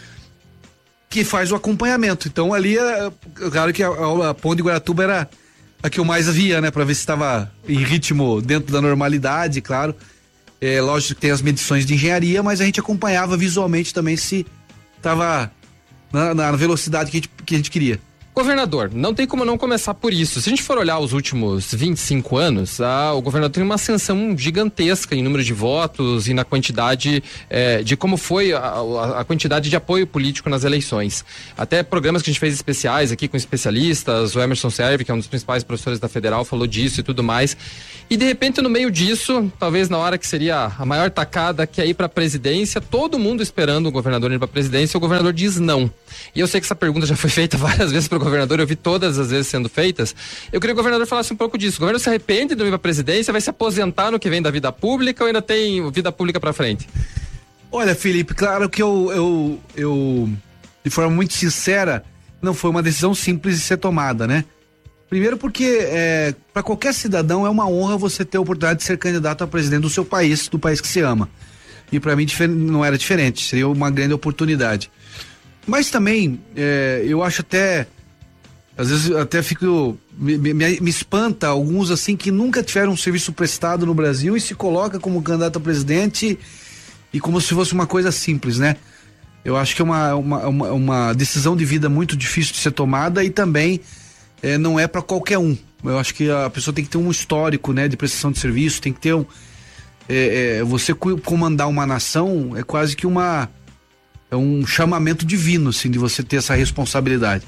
que faz o acompanhamento. Então ali, é, claro que a, a, a Ponte de Guaratuba era a que eu mais via, né, para ver se estava em ritmo dentro da normalidade, claro. É lógico que tem as medições de engenharia, mas a gente acompanhava visualmente também se estava na, na velocidade que a gente, que a gente queria. Governador, não tem como não começar por isso. Se a gente for olhar os últimos vinte e cinco anos, ah, o governador tem uma ascensão gigantesca em número de votos e na quantidade eh, de como foi a, a, a quantidade de apoio político nas eleições. Até programas que a gente fez especiais aqui com especialistas, o Emerson Serve, que é um dos principais professores da Federal, falou disso e tudo mais. E de repente, no meio disso, talvez na hora que seria a maior tacada, que é ir para a presidência, todo mundo esperando o governador ir para a presidência, o governador diz não. E eu sei que essa pergunta já foi feita várias vezes para o governador, eu vi todas as vezes sendo feitas. Eu queria que o governador falasse um pouco disso. O governador se arrepende de não ir para a presidência, vai se aposentar no que vem da vida pública ou ainda tem vida pública para frente? Olha, Felipe, claro que eu, eu, eu, de forma muito sincera, não foi uma decisão simples de ser tomada, né? Primeiro porque é, para qualquer cidadão é uma honra você ter a oportunidade de ser candidato a presidente do seu país, do país que se ama. E para mim não era diferente, seria uma grande oportunidade. Mas também, é, eu acho até, às vezes até fico, me, me, me espanta alguns assim que nunca tiveram um serviço prestado no Brasil e se coloca como candidato a presidente e como se fosse uma coisa simples, né? Eu acho que é uma, uma, uma, uma decisão de vida muito difícil de ser tomada e também é, não é para qualquer um. Eu acho que a pessoa tem que ter um histórico, né, de prestação de serviço, tem que ter um, é, é, você comandar uma nação é quase que uma é um chamamento divino, assim, de você ter essa responsabilidade.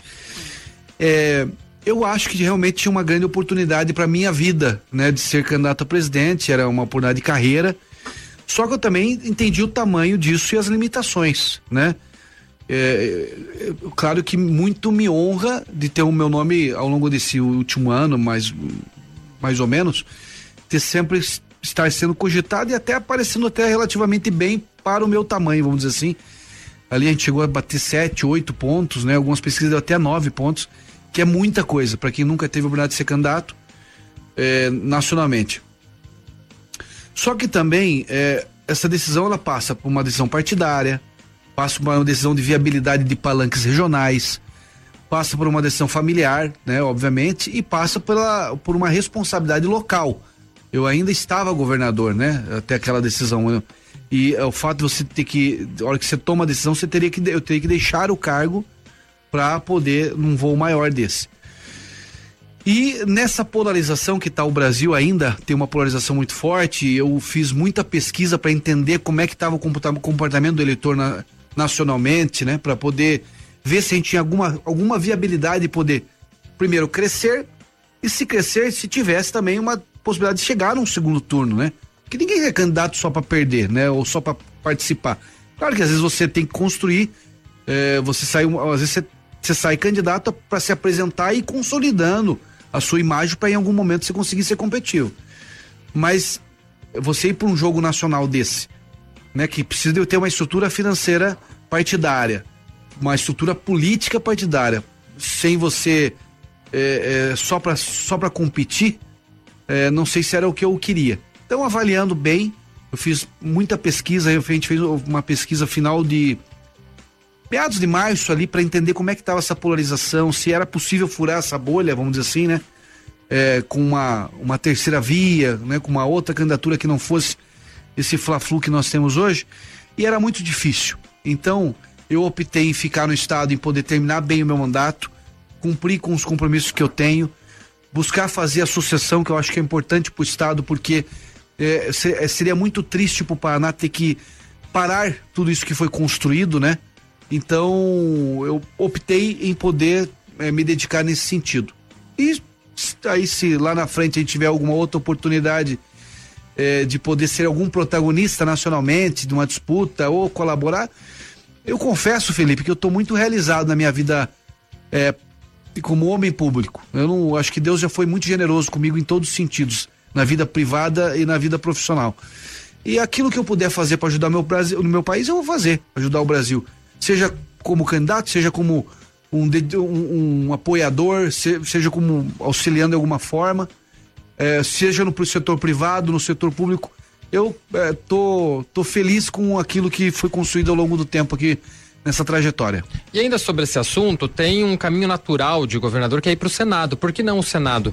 É, eu acho que realmente tinha uma grande oportunidade para minha vida, né, de ser candidato a presidente, era uma oportunidade de carreira. Só que eu também entendi o tamanho disso e as limitações, né? É, é, claro que muito me honra de ter o meu nome ao longo desse último ano, mais, mais ou menos, ter sempre estar sendo cogitado e até aparecendo até relativamente bem para o meu tamanho, vamos dizer assim. Ali a gente chegou a bater sete, oito pontos, né? Algumas pesquisas deu até nove pontos. que é muita coisa para quem nunca teve a oportunidade de ser candidato é, nacionalmente. Só que também é, essa decisão ela passa por uma decisão partidária, passa por uma decisão de viabilidade de palanques regionais, passa por uma decisão familiar, né, obviamente, e passa pela, por uma responsabilidade local. Eu ainda estava governador, né, até aquela decisão. Eu, e é, o fato de você ter que, na hora que você toma a decisão, você teria que, eu teria que deixar o cargo para poder num voo maior desse. E nessa polarização que está o Brasil ainda, tem uma polarização muito forte, eu fiz muita pesquisa para entender como é que estava o comportamento do eleitor na, nacionalmente, né, para poder ver se a gente tinha alguma, alguma viabilidade de poder, primeiro, crescer, e se crescer, se tivesse também uma possibilidade de chegar num segundo turno, né? Porque ninguém é candidato só para perder, né? Ou só para participar. Claro que às vezes você tem que construir, é, você sai, às vezes você, você sai candidato para se apresentar e ir consolidando a sua imagem para em algum momento você conseguir ser competitivo. Mas você ir para um jogo nacional desse, né? Que precisa de ter uma estrutura financeira partidária, uma estrutura política partidária, sem você é, é, só para só para competir, é, não sei se era o que eu queria. Então, avaliando bem, eu fiz muita pesquisa, a gente fez uma pesquisa final de meados de março ali para entender como é que estava essa polarização, se era possível furar essa bolha, vamos dizer assim, né? É, com uma, uma terceira via, né? Com uma outra candidatura que não fosse esse fla-flu que nós temos hoje, e era muito difícil. Então, eu optei em ficar no estado, em poder terminar bem o meu mandato, cumprir com os compromissos que eu tenho, buscar fazer a sucessão, que eu acho que é importante para o estado, porque é, seria muito triste para o Paraná ter que parar tudo isso que foi construído, né? Então, eu optei em poder é, me dedicar nesse sentido. E aí, se lá na frente a gente tiver alguma outra oportunidade é, de poder ser algum protagonista nacionalmente, de uma disputa, ou colaborar, eu confesso, Felipe, que eu estou muito realizado na minha vida é, como homem público. Eu não acho que Deus já foi muito generoso comigo em todos os sentidos, na vida privada e na vida profissional. E aquilo que eu puder fazer para ajudar meu Brasil, no meu país, eu vou fazer, ajudar o Brasil. Seja como candidato, seja como um, um, um apoiador, seja como auxiliando de alguma forma, é, seja no setor privado, no setor público. Eu é, tô, tô feliz com aquilo que foi construído ao longo do tempo aqui nessa trajetória. E ainda sobre esse assunto, tem um caminho natural de governador que é ir pro Senado. Por que não o Senado?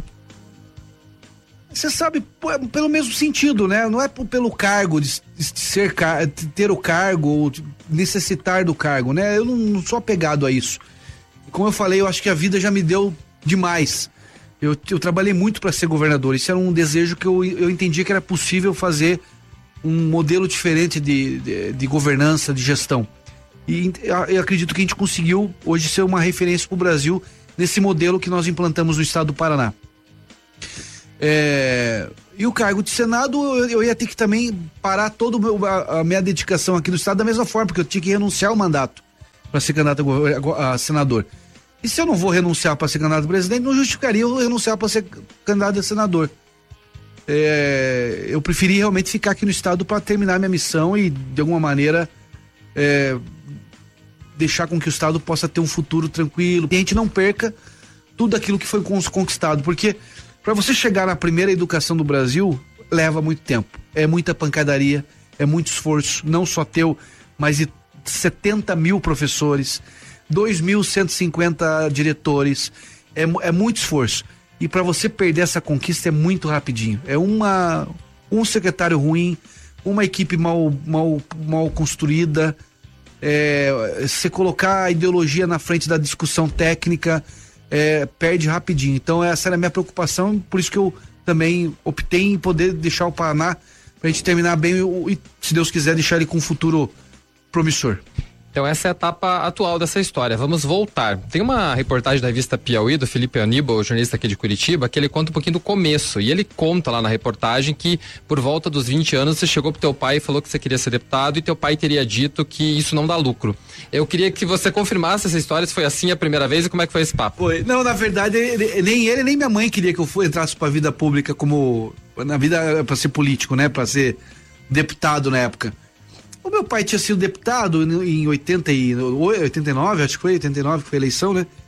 Você sabe, pelo mesmo sentido, né? Não é pelo cargo, de, de ser, de ter o cargo ou de necessitar do cargo, né? Eu não, não sou apegado a isso. Como eu falei, eu acho que a vida já me deu demais. Eu, eu trabalhei muito para ser governador. Isso era um desejo que eu, eu entendia que era possível fazer um modelo diferente de, de, de governança, de gestão. E eu acredito que a gente conseguiu hoje ser uma referência para o Brasil nesse modelo que nós implantamos no estado do Paraná. É, e o cargo de Senado, eu, eu ia ter que também parar toda a, a minha dedicação aqui no estado da mesma forma, porque eu tinha que renunciar ao mandato para ser candidato a, a senador. E se eu não vou renunciar para ser candidato a presidente, não justificaria eu renunciar para ser candidato a senador. É, eu preferi realmente ficar aqui no estado para terminar minha missão e, de alguma maneira, é, deixar com que o estado possa ter um futuro tranquilo, e a gente não perca tudo aquilo que foi conquistado, porque para você chegar na primeira educação do Brasil, leva muito tempo, é muita pancadaria, é muito esforço, não só teu, mas de setenta mil professores, dois mil cento e cinquenta diretores, é, é muito esforço. E para você perder essa conquista é muito rapidinho. É uma um secretário ruim, uma equipe mal, mal, mal construída, é, você colocar a ideologia na frente da discussão técnica, é, perde rapidinho. Então essa era a minha preocupação, por isso que eu também optei em poder deixar o Paraná pra gente terminar bem e, se Deus quiser, deixar ele com um futuro promissor. Então essa é a etapa atual dessa história. Vamos voltar. Tem uma reportagem da revista Piauí, do Felipe Aníbal, jornalista aqui de Curitiba, que ele conta um pouquinho do começo. E ele conta lá na reportagem que por volta dos vinte anos você chegou pro teu pai e falou que você queria ser deputado e teu pai teria dito que isso não dá lucro. Eu queria que você confirmasse essa história, se foi assim a primeira vez e como é que foi esse papo. Foi. Não, na verdade, ele, nem ele nem minha mãe queria que eu entrasse pra vida pública como, na vida pra ser político, né? Pra ser deputado na época. O meu pai tinha sido deputado em oitenta e oito, oitenta e nove, acho que foi oitenta e nove que foi a eleição, né?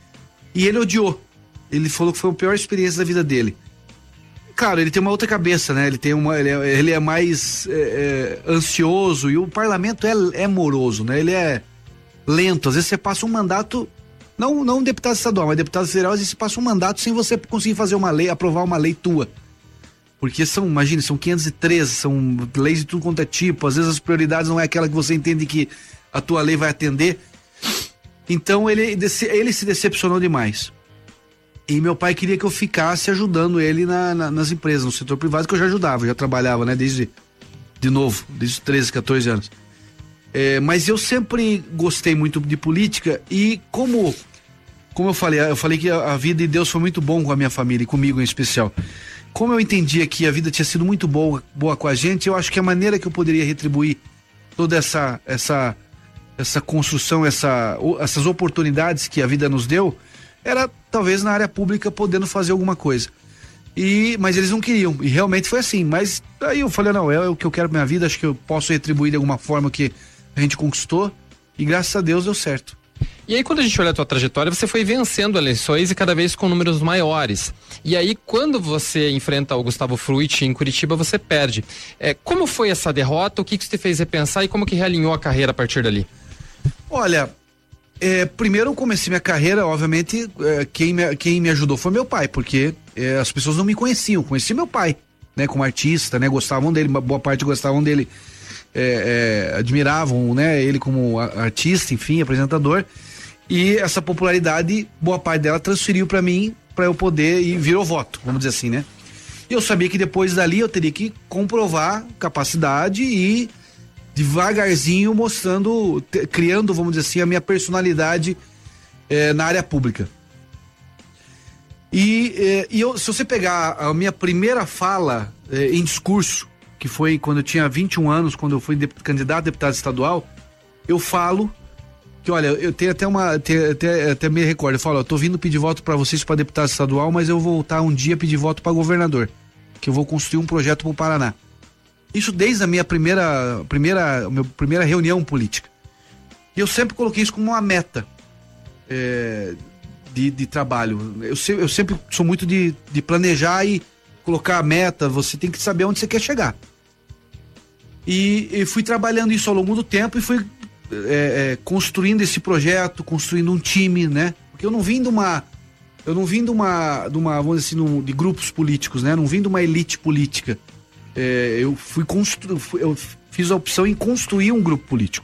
E ele odiou. Ele falou que foi a pior experiência da vida dele. Claro, ele tem uma outra cabeça, né? Ele tem uma, ele é, ele é mais é, é, ansioso, e o parlamento é, é moroso, né? Ele é lento. Às vezes você passa um mandato, não, não um deputado estadual, mas deputado federal, às vezes você passa um mandato sem você conseguir fazer uma lei, aprovar uma lei tua. Porque são, imagine, são quinhentos e treze, são leis de tudo quanto é tipo, às vezes as prioridades não é aquela que você entende que a tua lei vai atender. Então ele, ele se decepcionou demais. E meu pai queria que eu ficasse ajudando ele na, na, nas empresas, no setor privado, que eu já ajudava, eu já trabalhava, né, desde, de novo, desde os treze, quatorze anos. É, mas eu sempre gostei muito de política e como, como eu falei, eu falei que a, a vida de Deus foi muito bom com a minha família e comigo em especial. Como eu entendia que a vida tinha sido muito boa, boa com a gente, eu acho que a maneira que eu poderia retribuir toda essa, essa, essa construção, essa, essas oportunidades que a vida nos deu, era talvez na área pública podendo fazer alguma coisa. E, mas eles não queriam, e realmente foi assim. Mas aí eu falei, não, é o que eu quero pra minha vida, acho que eu posso retribuir de alguma forma que a gente conquistou, e graças a Deus deu certo. E aí, quando a gente olha a tua trajetória, você foi vencendo eleições e cada vez com números maiores. E aí, quando você enfrenta o Gustavo Fruit em Curitiba, você perde. É, como foi essa derrota? O que, que você fez repensar e como que realinhou a carreira a partir dali? Olha, é, primeiro eu comecei minha carreira, obviamente, é, quem, me, quem me ajudou foi meu pai, porque é, as pessoas não me conheciam, conheci meu pai, né, como artista, né, gostavam dele, boa parte gostavam dele, é, é, admiravam, né, ele como artista, enfim, apresentador, e essa popularidade, boa parte dela transferiu pra mim, pra eu poder, e virou voto, vamos dizer assim, né. E eu sabia que depois dali eu teria que comprovar capacidade e devagarzinho mostrando, te, criando, vamos dizer assim, a minha personalidade eh, na área pública. E, eh, e eu, se você pegar a minha primeira fala eh, em discurso, que foi quando eu tinha vinte e um anos, quando eu fui de, candidato a deputado estadual, eu falo que, olha, eu tenho até uma, tenho, até, até me recordo, eu falo, eu tô vindo pedir voto para vocês para deputado estadual, mas eu vou voltar um dia pedir voto para governador, que eu vou construir um projeto pro Paraná. Isso desde a minha primeira, primeira, minha primeira reunião política. E eu sempre coloquei isso como uma meta é, de, de trabalho. Eu, se, eu sempre sou muito de, de planejar e colocar a meta, você tem que saber onde você quer chegar. E, e fui trabalhando isso ao longo do tempo e fui é, é, construindo esse projeto, construindo um time, né? Porque eu não vim de uma, eu não vim de uma, de uma vamos dizer assim, de grupos políticos, né? Não vim de uma elite política. É, eu fui constru... eu fiz a opção em construir um grupo político.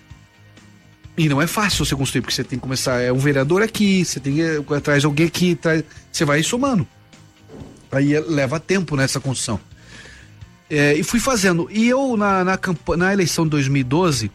E não é fácil você construir, porque você tem que começar, é um vereador aqui, você tem que atrás alguém aqui, traz... você vai somando. Aí leva tempo nessa construção. É, e fui fazendo. E eu, na, na, camp... na eleição de dois mil e doze,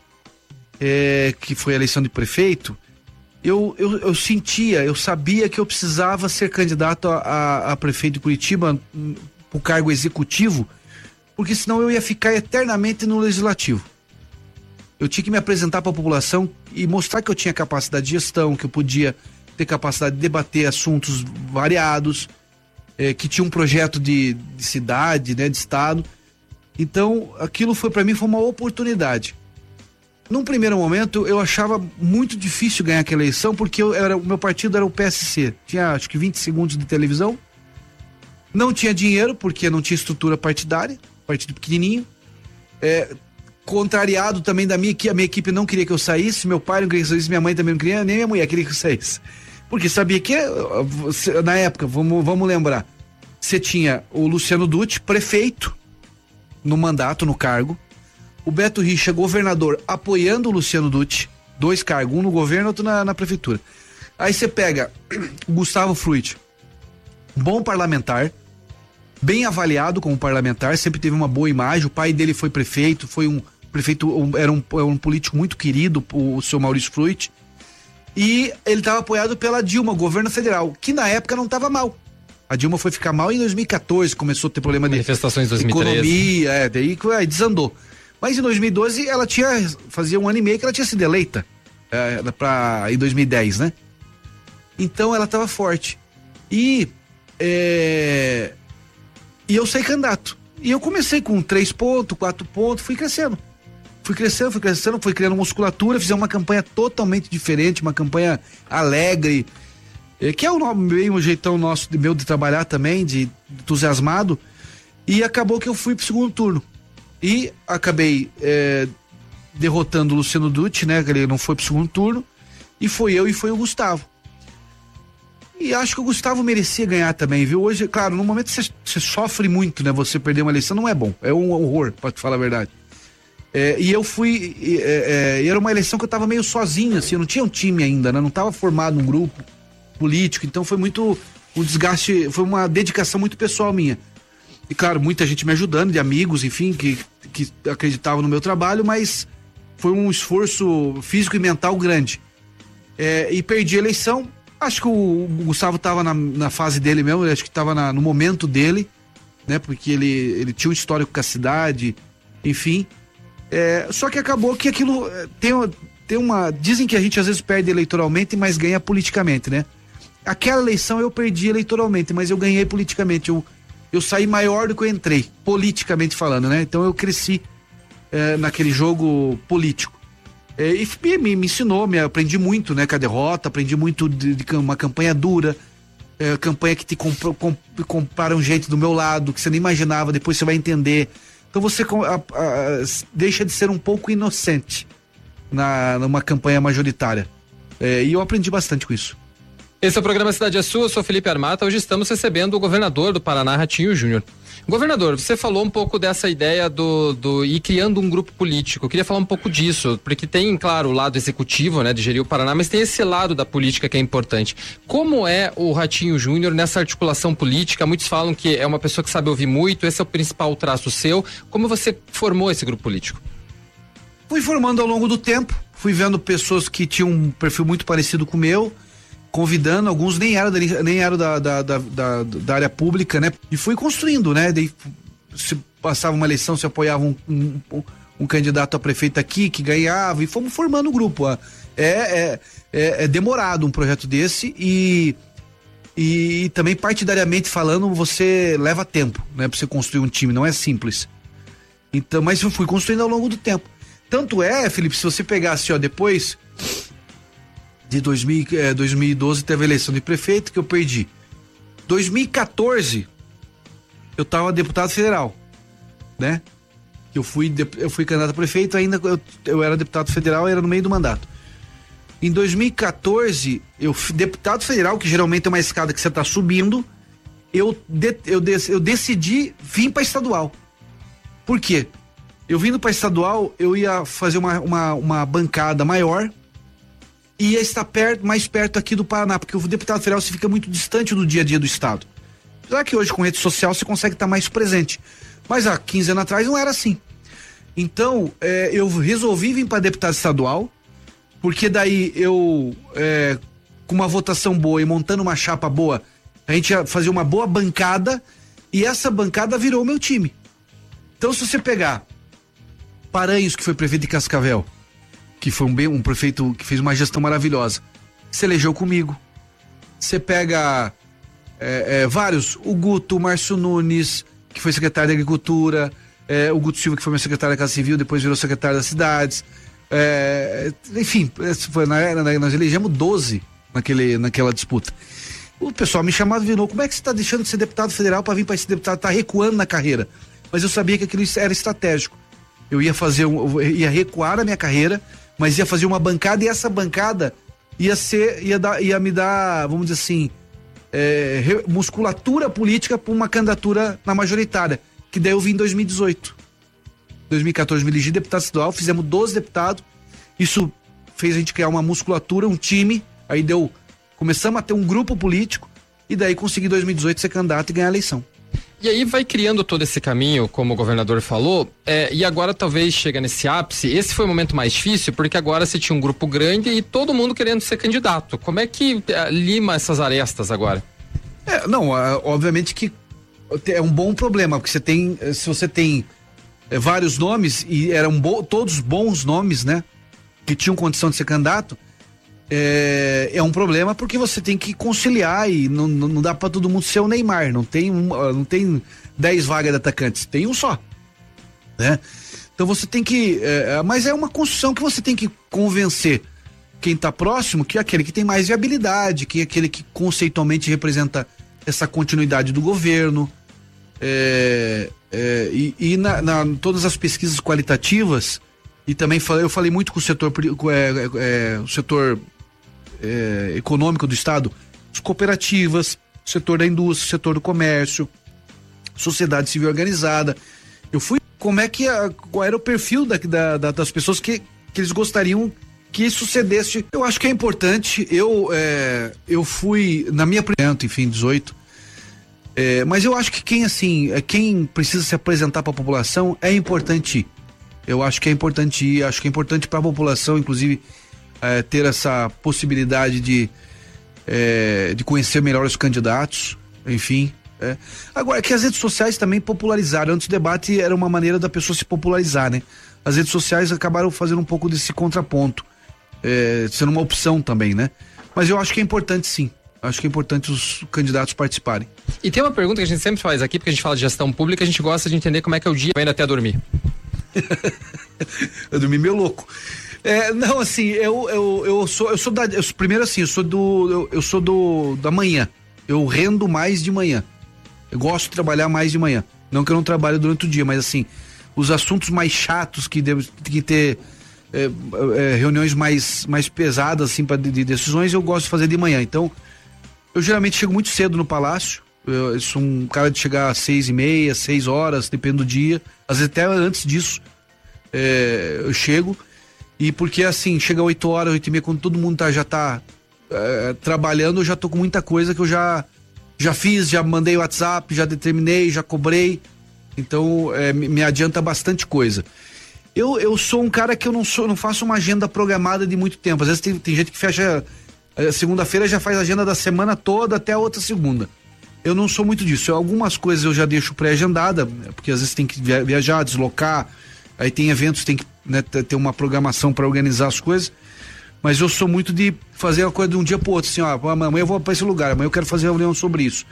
é, que foi a eleição de prefeito, eu, eu, eu sentia, eu sabia que eu precisava ser candidato a, a, a prefeito de Curitiba, o cargo executivo, porque senão eu ia ficar eternamente no legislativo. Eu tinha que me apresentar para a população e mostrar que eu tinha capacidade de gestão, que eu podia ter capacidade de debater assuntos variados, eh, que tinha um projeto de, de cidade, né, de estado. Então, aquilo foi para mim foi uma oportunidade. Num primeiro momento, eu achava muito difícil ganhar aquela eleição, porque eu era, o meu partido era o P S C. Tinha acho que vinte segundos de televisão. Não tinha dinheiro, porque não tinha estrutura partidária, partido pequenininho. É, contrariado também da minha equipe, a minha equipe não queria que eu saísse, meu pai não queria que eu saísse, minha mãe também não queria, nem minha mulher queria que eu saísse. Porque sabia que, na época, vamos, vamos lembrar, você tinha o Luciano Dutti, prefeito, no mandato, no cargo, o Beto Richa, governador, apoiando o Luciano Dutti, dois cargos, um no governo, outro na, na prefeitura. Aí você pega o Gustavo Fruit, bom parlamentar, bem avaliado como parlamentar, sempre teve uma boa imagem, o pai dele foi prefeito, foi um prefeito, um, era um, um político muito querido, o, o seu Maurício Fruit, e ele estava apoiado pela Dilma, governo federal, que na época não estava mal. A Dilma foi ficar mal em dois mil e quatorze, começou a ter problema de manifestações dois mil e treze. Economia, é, daí aí desandou. Mas em dois mil e doze ela tinha, fazia um ano e meio que ela tinha sido eleita, é, pra, em dois mil e dez, né? Então ela estava forte. E É... E eu saí candidato. E eu comecei com três pontos, quatro pontos, fui crescendo. Fui crescendo, fui crescendo, fui criando musculatura, fizemos uma campanha totalmente diferente, uma campanha alegre, é, que é o meio o jeitão nosso, de, meu de trabalhar também, de, de entusiasmado, e acabou que eu fui pro segundo turno. E acabei é, derrotando o Luciano Dutti, né? Ele não foi pro segundo turno, e foi eu e foi o Gustavo. E acho que o Gustavo merecia ganhar também, viu? Hoje, claro, no momento você, você sofre muito, né? Você perder uma eleição não é bom, é um horror, pra te falar a verdade. É, e eu fui, é, é, era uma eleição que eu tava meio sozinho, assim, eu não tinha um time ainda, né? Não tava formado um grupo político, então foi muito, um desgaste, foi uma dedicação muito pessoal minha. E claro, muita gente me ajudando, de amigos, enfim, que, que acreditavam no meu trabalho, mas foi um esforço físico e mental grande. É, e perdi a eleição. Acho que o Gustavo estava na, na fase dele mesmo, acho que estava no momento dele, né? Porque ele, ele tinha um histórico com a cidade, enfim. É, só que acabou que aquilo tem, tem uma... Dizem que a gente às vezes perde eleitoralmente, mas ganha politicamente, né? Aquela eleição eu perdi eleitoralmente, mas eu ganhei politicamente. Eu, eu saí maior do que eu entrei, politicamente falando, né? Então eu cresci é, naquele jogo político. É, e me, me ensinou, me aprendi muito, né, com a derrota, aprendi muito de, de uma campanha dura, é, campanha que te comp, comp, comparam gente do meu lado, que você nem imaginava, depois você vai entender. Então você a, a, deixa de ser um pouco inocente na, numa campanha majoritária. É, e eu aprendi bastante com isso. Esse é o programa Cidade é Sua, eu sou Felipe Armata, hoje estamos recebendo o governador do Paraná, Ratinho Júnior. Governador, você falou um pouco dessa ideia do, do ir criando um grupo político. Eu queria falar um pouco disso, porque tem, claro, o lado executivo, né, de gerir o Paraná, mas tem esse lado da política que é importante. Como é o Ratinho Júnior nessa articulação política? Muitos falam que é uma pessoa que sabe ouvir muito, esse é o principal traço seu. Como você formou esse grupo político? Fui formando ao longo do tempo, fui vendo pessoas que tinham um perfil muito parecido com o meu, convidando, alguns nem eram, nem eram da, da, da, da, da área pública, né? E fui construindo, né? Daí, se passava uma eleição, se apoiava um, um, um candidato a prefeito aqui, que ganhava, e fomos formando o grupo. É, é, é, é demorado um projeto desse e, e também partidariamente falando, você leva tempo, né? Pra você construir um time, não é simples. Então, mas eu fui construindo ao longo do tempo. Tanto é, Felipe, se você pegasse, ó, depois de dois mil, eh, dois mil e doze teve a eleição de prefeito que eu perdi. dois mil e quatorze eu tava deputado federal, né? Eu fui, eu fui candidato a prefeito, ainda eu, eu era deputado federal, era no meio do mandato. Em dois mil e quatorze, eu deputado federal, que geralmente é uma escada que você tá subindo, eu, de, eu, de, eu decidi vir para estadual. Por quê? Eu vindo para estadual, eu ia fazer uma, uma, uma bancada maior, ia estar perto, mais perto aqui do Paraná, porque o deputado federal se fica muito distante do dia a dia do estado. Apesar que hoje com rede social você consegue estar mais presente, mas há quinze anos atrás não era assim. Então é, eu resolvi vir para deputado estadual, porque daí eu é, com uma votação boa e montando uma chapa boa, a gente ia fazer uma boa bancada e essa bancada virou o meu time. Então se você pegar Paranhos, que foi prefeito de Cascavel, que foi um, bem, um prefeito que fez uma gestão maravilhosa, se elegeu comigo. Você pega é, é, vários, o Guto, o Márcio Nunes, que foi secretário de Agricultura, é, o Guto Silva, que foi meu secretário da Casa Civil, depois virou secretário das cidades, é, enfim, foi, na, na, nós elegemos doze naquele, naquela disputa. O pessoal me chamava e virou, como é que você está deixando de ser deputado federal para vir para esse deputado, tá recuando na carreira? Mas eu sabia que aquilo era estratégico. Eu ia fazer, um, eu ia recuar a minha carreira, mas ia fazer uma bancada e essa bancada ia ser, ia, dar, ia me dar, vamos dizer assim, é, musculatura política para uma candidatura na majoritária, que daí eu vim em dois mil e dezoito. dois mil e quatorze me elegi deputado estadual, fizemos doze deputados, isso fez a gente criar uma musculatura, um time, aí deu, começamos a ter um grupo político e daí consegui em dois mil e dezoito ser candidato e ganhar a eleição. E aí vai criando todo esse caminho, como o governador falou, é, e agora talvez chega nesse ápice. Esse foi o momento mais difícil, porque agora você tinha um grupo grande e todo mundo querendo ser candidato. Como é que é, lima essas arestas agora? É, não, é, obviamente que é um bom problema, porque você tem, se você tem é, vários nomes, e eram bo- todos bons nomes, né, que tinham condição de ser candidato, É, é um problema porque você tem que conciliar e não, não, não dá pra todo mundo ser o Neymar, não tem, um, não tem dez vagas de atacantes, tem um só, né? Então você tem que, é, mas é uma construção que você tem que convencer quem está próximo, que é aquele que tem mais viabilidade, que é aquele que conceitualmente representa essa continuidade do governo. É, é, e e na, na, todas as pesquisas qualitativas, e também falei, eu falei muito com o setor, é, é, o setor é, econômico do estado, as cooperativas, o setor da indústria, o setor do comércio, sociedade civil organizada. Eu fui, como é que, a, qual era o perfil da, da, da, das pessoas que, que eles gostariam que sucedesse. Eu acho que é importante, eu, é, eu fui, na minha primeira, enfim, dezoito, é, mas eu acho que quem, assim, quem precisa se apresentar para a população é importante ir. Eu acho que é importante ir, acho que é importante para a população, inclusive, é, ter essa possibilidade de, é, de conhecer melhor os candidatos, enfim. É. Agora, que as redes sociais também popularizaram. Antes o debate era uma maneira da pessoa se popularizar, né? As redes sociais acabaram fazendo um pouco desse contraponto, é, sendo uma opção também, né? Mas eu acho que é importante, sim. Acho que é importante os candidatos participarem. E tem uma pergunta que a gente sempre faz aqui, porque a gente fala de gestão pública, a gente gosta de entender como é que é o dia ainda até dormir. Eu dormi meio louco. É, não, assim, eu, eu, eu sou, eu sou da, eu, primeiro assim, eu sou do, eu, eu sou do, da manhã. Eu rendo mais de manhã. Eu gosto de trabalhar mais de manhã. Não que eu não trabalhe durante o dia, mas assim, os assuntos mais chatos que deve que ter é, é, reuniões mais, mais pesadas, assim, pra, de, de decisões, eu gosto de fazer de manhã. Então, eu geralmente chego muito cedo no palácio. Eu, eu sou um cara de chegar às seis e meia, seis horas, depende do dia. Às vezes até antes disso, é, eu chego. E porque assim, chega oito horas, oito e meia, quando todo mundo tá, já tá é, trabalhando, eu já tô com muita coisa que eu já já fiz, já mandei WhatsApp, já determinei, já cobrei. Então, é, me, me adianta bastante coisa. Eu, eu sou um cara que eu não sou, não faço uma agenda programada de muito tempo. Às vezes tem, tem gente que fecha segunda-feira, já faz a agenda da semana toda até a outra segunda. Eu não sou muito disso. Eu, algumas coisas eu já deixo pré-agendada, porque às vezes tem que viajar, deslocar, aí tem eventos, tem que, né, ter uma programação para organizar as coisas. Mas eu sou muito de fazer a coisa de um dia pro outro, assim, ó, amanhã eu vou para esse lugar, amanhã eu quero fazer reunião sobre isso.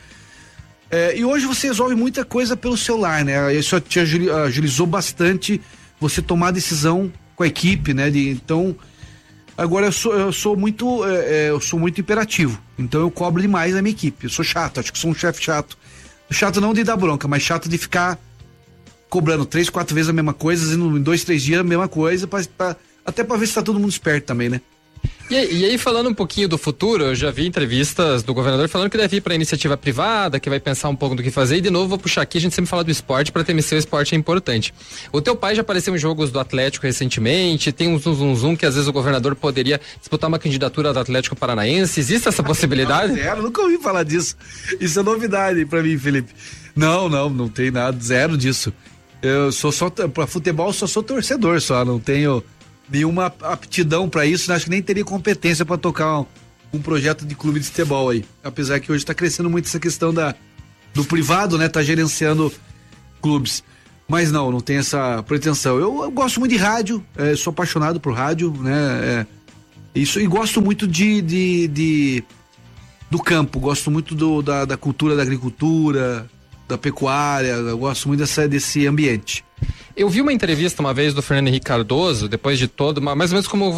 É, e hoje você resolve muita coisa pelo celular, né? Isso te agilizou bastante você tomar a decisão com a equipe, né? De, então, agora eu sou, eu sou muito, é, eu sou muito imperativo, então eu cobro demais a minha equipe. Eu sou chato, acho que sou um chefe chato. Chato não de dar bronca, mas chato de ficar cobrando três, quatro vezes a mesma coisa, em dois, três dias a mesma coisa, pra, pra, até pra ver se tá todo mundo esperto também, né? E, e aí, falando um pouquinho do futuro, eu já vi entrevistas do governador falando que deve ir para iniciativa privada, que vai pensar um pouco do que fazer. E de novo, vou puxar aqui, a gente sempre fala do esporte, para T M C o esporte é importante. O teu pai já apareceu em jogos do Atlético recentemente, tem um zum, zum, zum que às vezes o governador poderia disputar uma candidatura do Atlético Paranaense. Existe essa possibilidade? Não, zero, nunca ouvi falar disso. Isso é novidade para mim, Felipe. Não, não, não tem nada, zero disso. Eu sou só, para futebol, só sou torcedor, só, não tenho nenhuma aptidão para isso, acho que nem teria competência para tocar um, um projeto de clube de futebol aí, apesar que hoje está crescendo muito essa questão da, do privado, né, tá gerenciando clubes, mas não, não tem essa pretensão. Eu, eu gosto muito de rádio, é, sou apaixonado por rádio, né, é, isso, e gosto muito de, de, de do campo, gosto muito do, da, da cultura da agricultura, da pecuária, eu gosto muito dessa, desse ambiente. Eu vi uma entrevista uma vez do Fernando Henrique Cardoso, depois de todo, mais ou menos como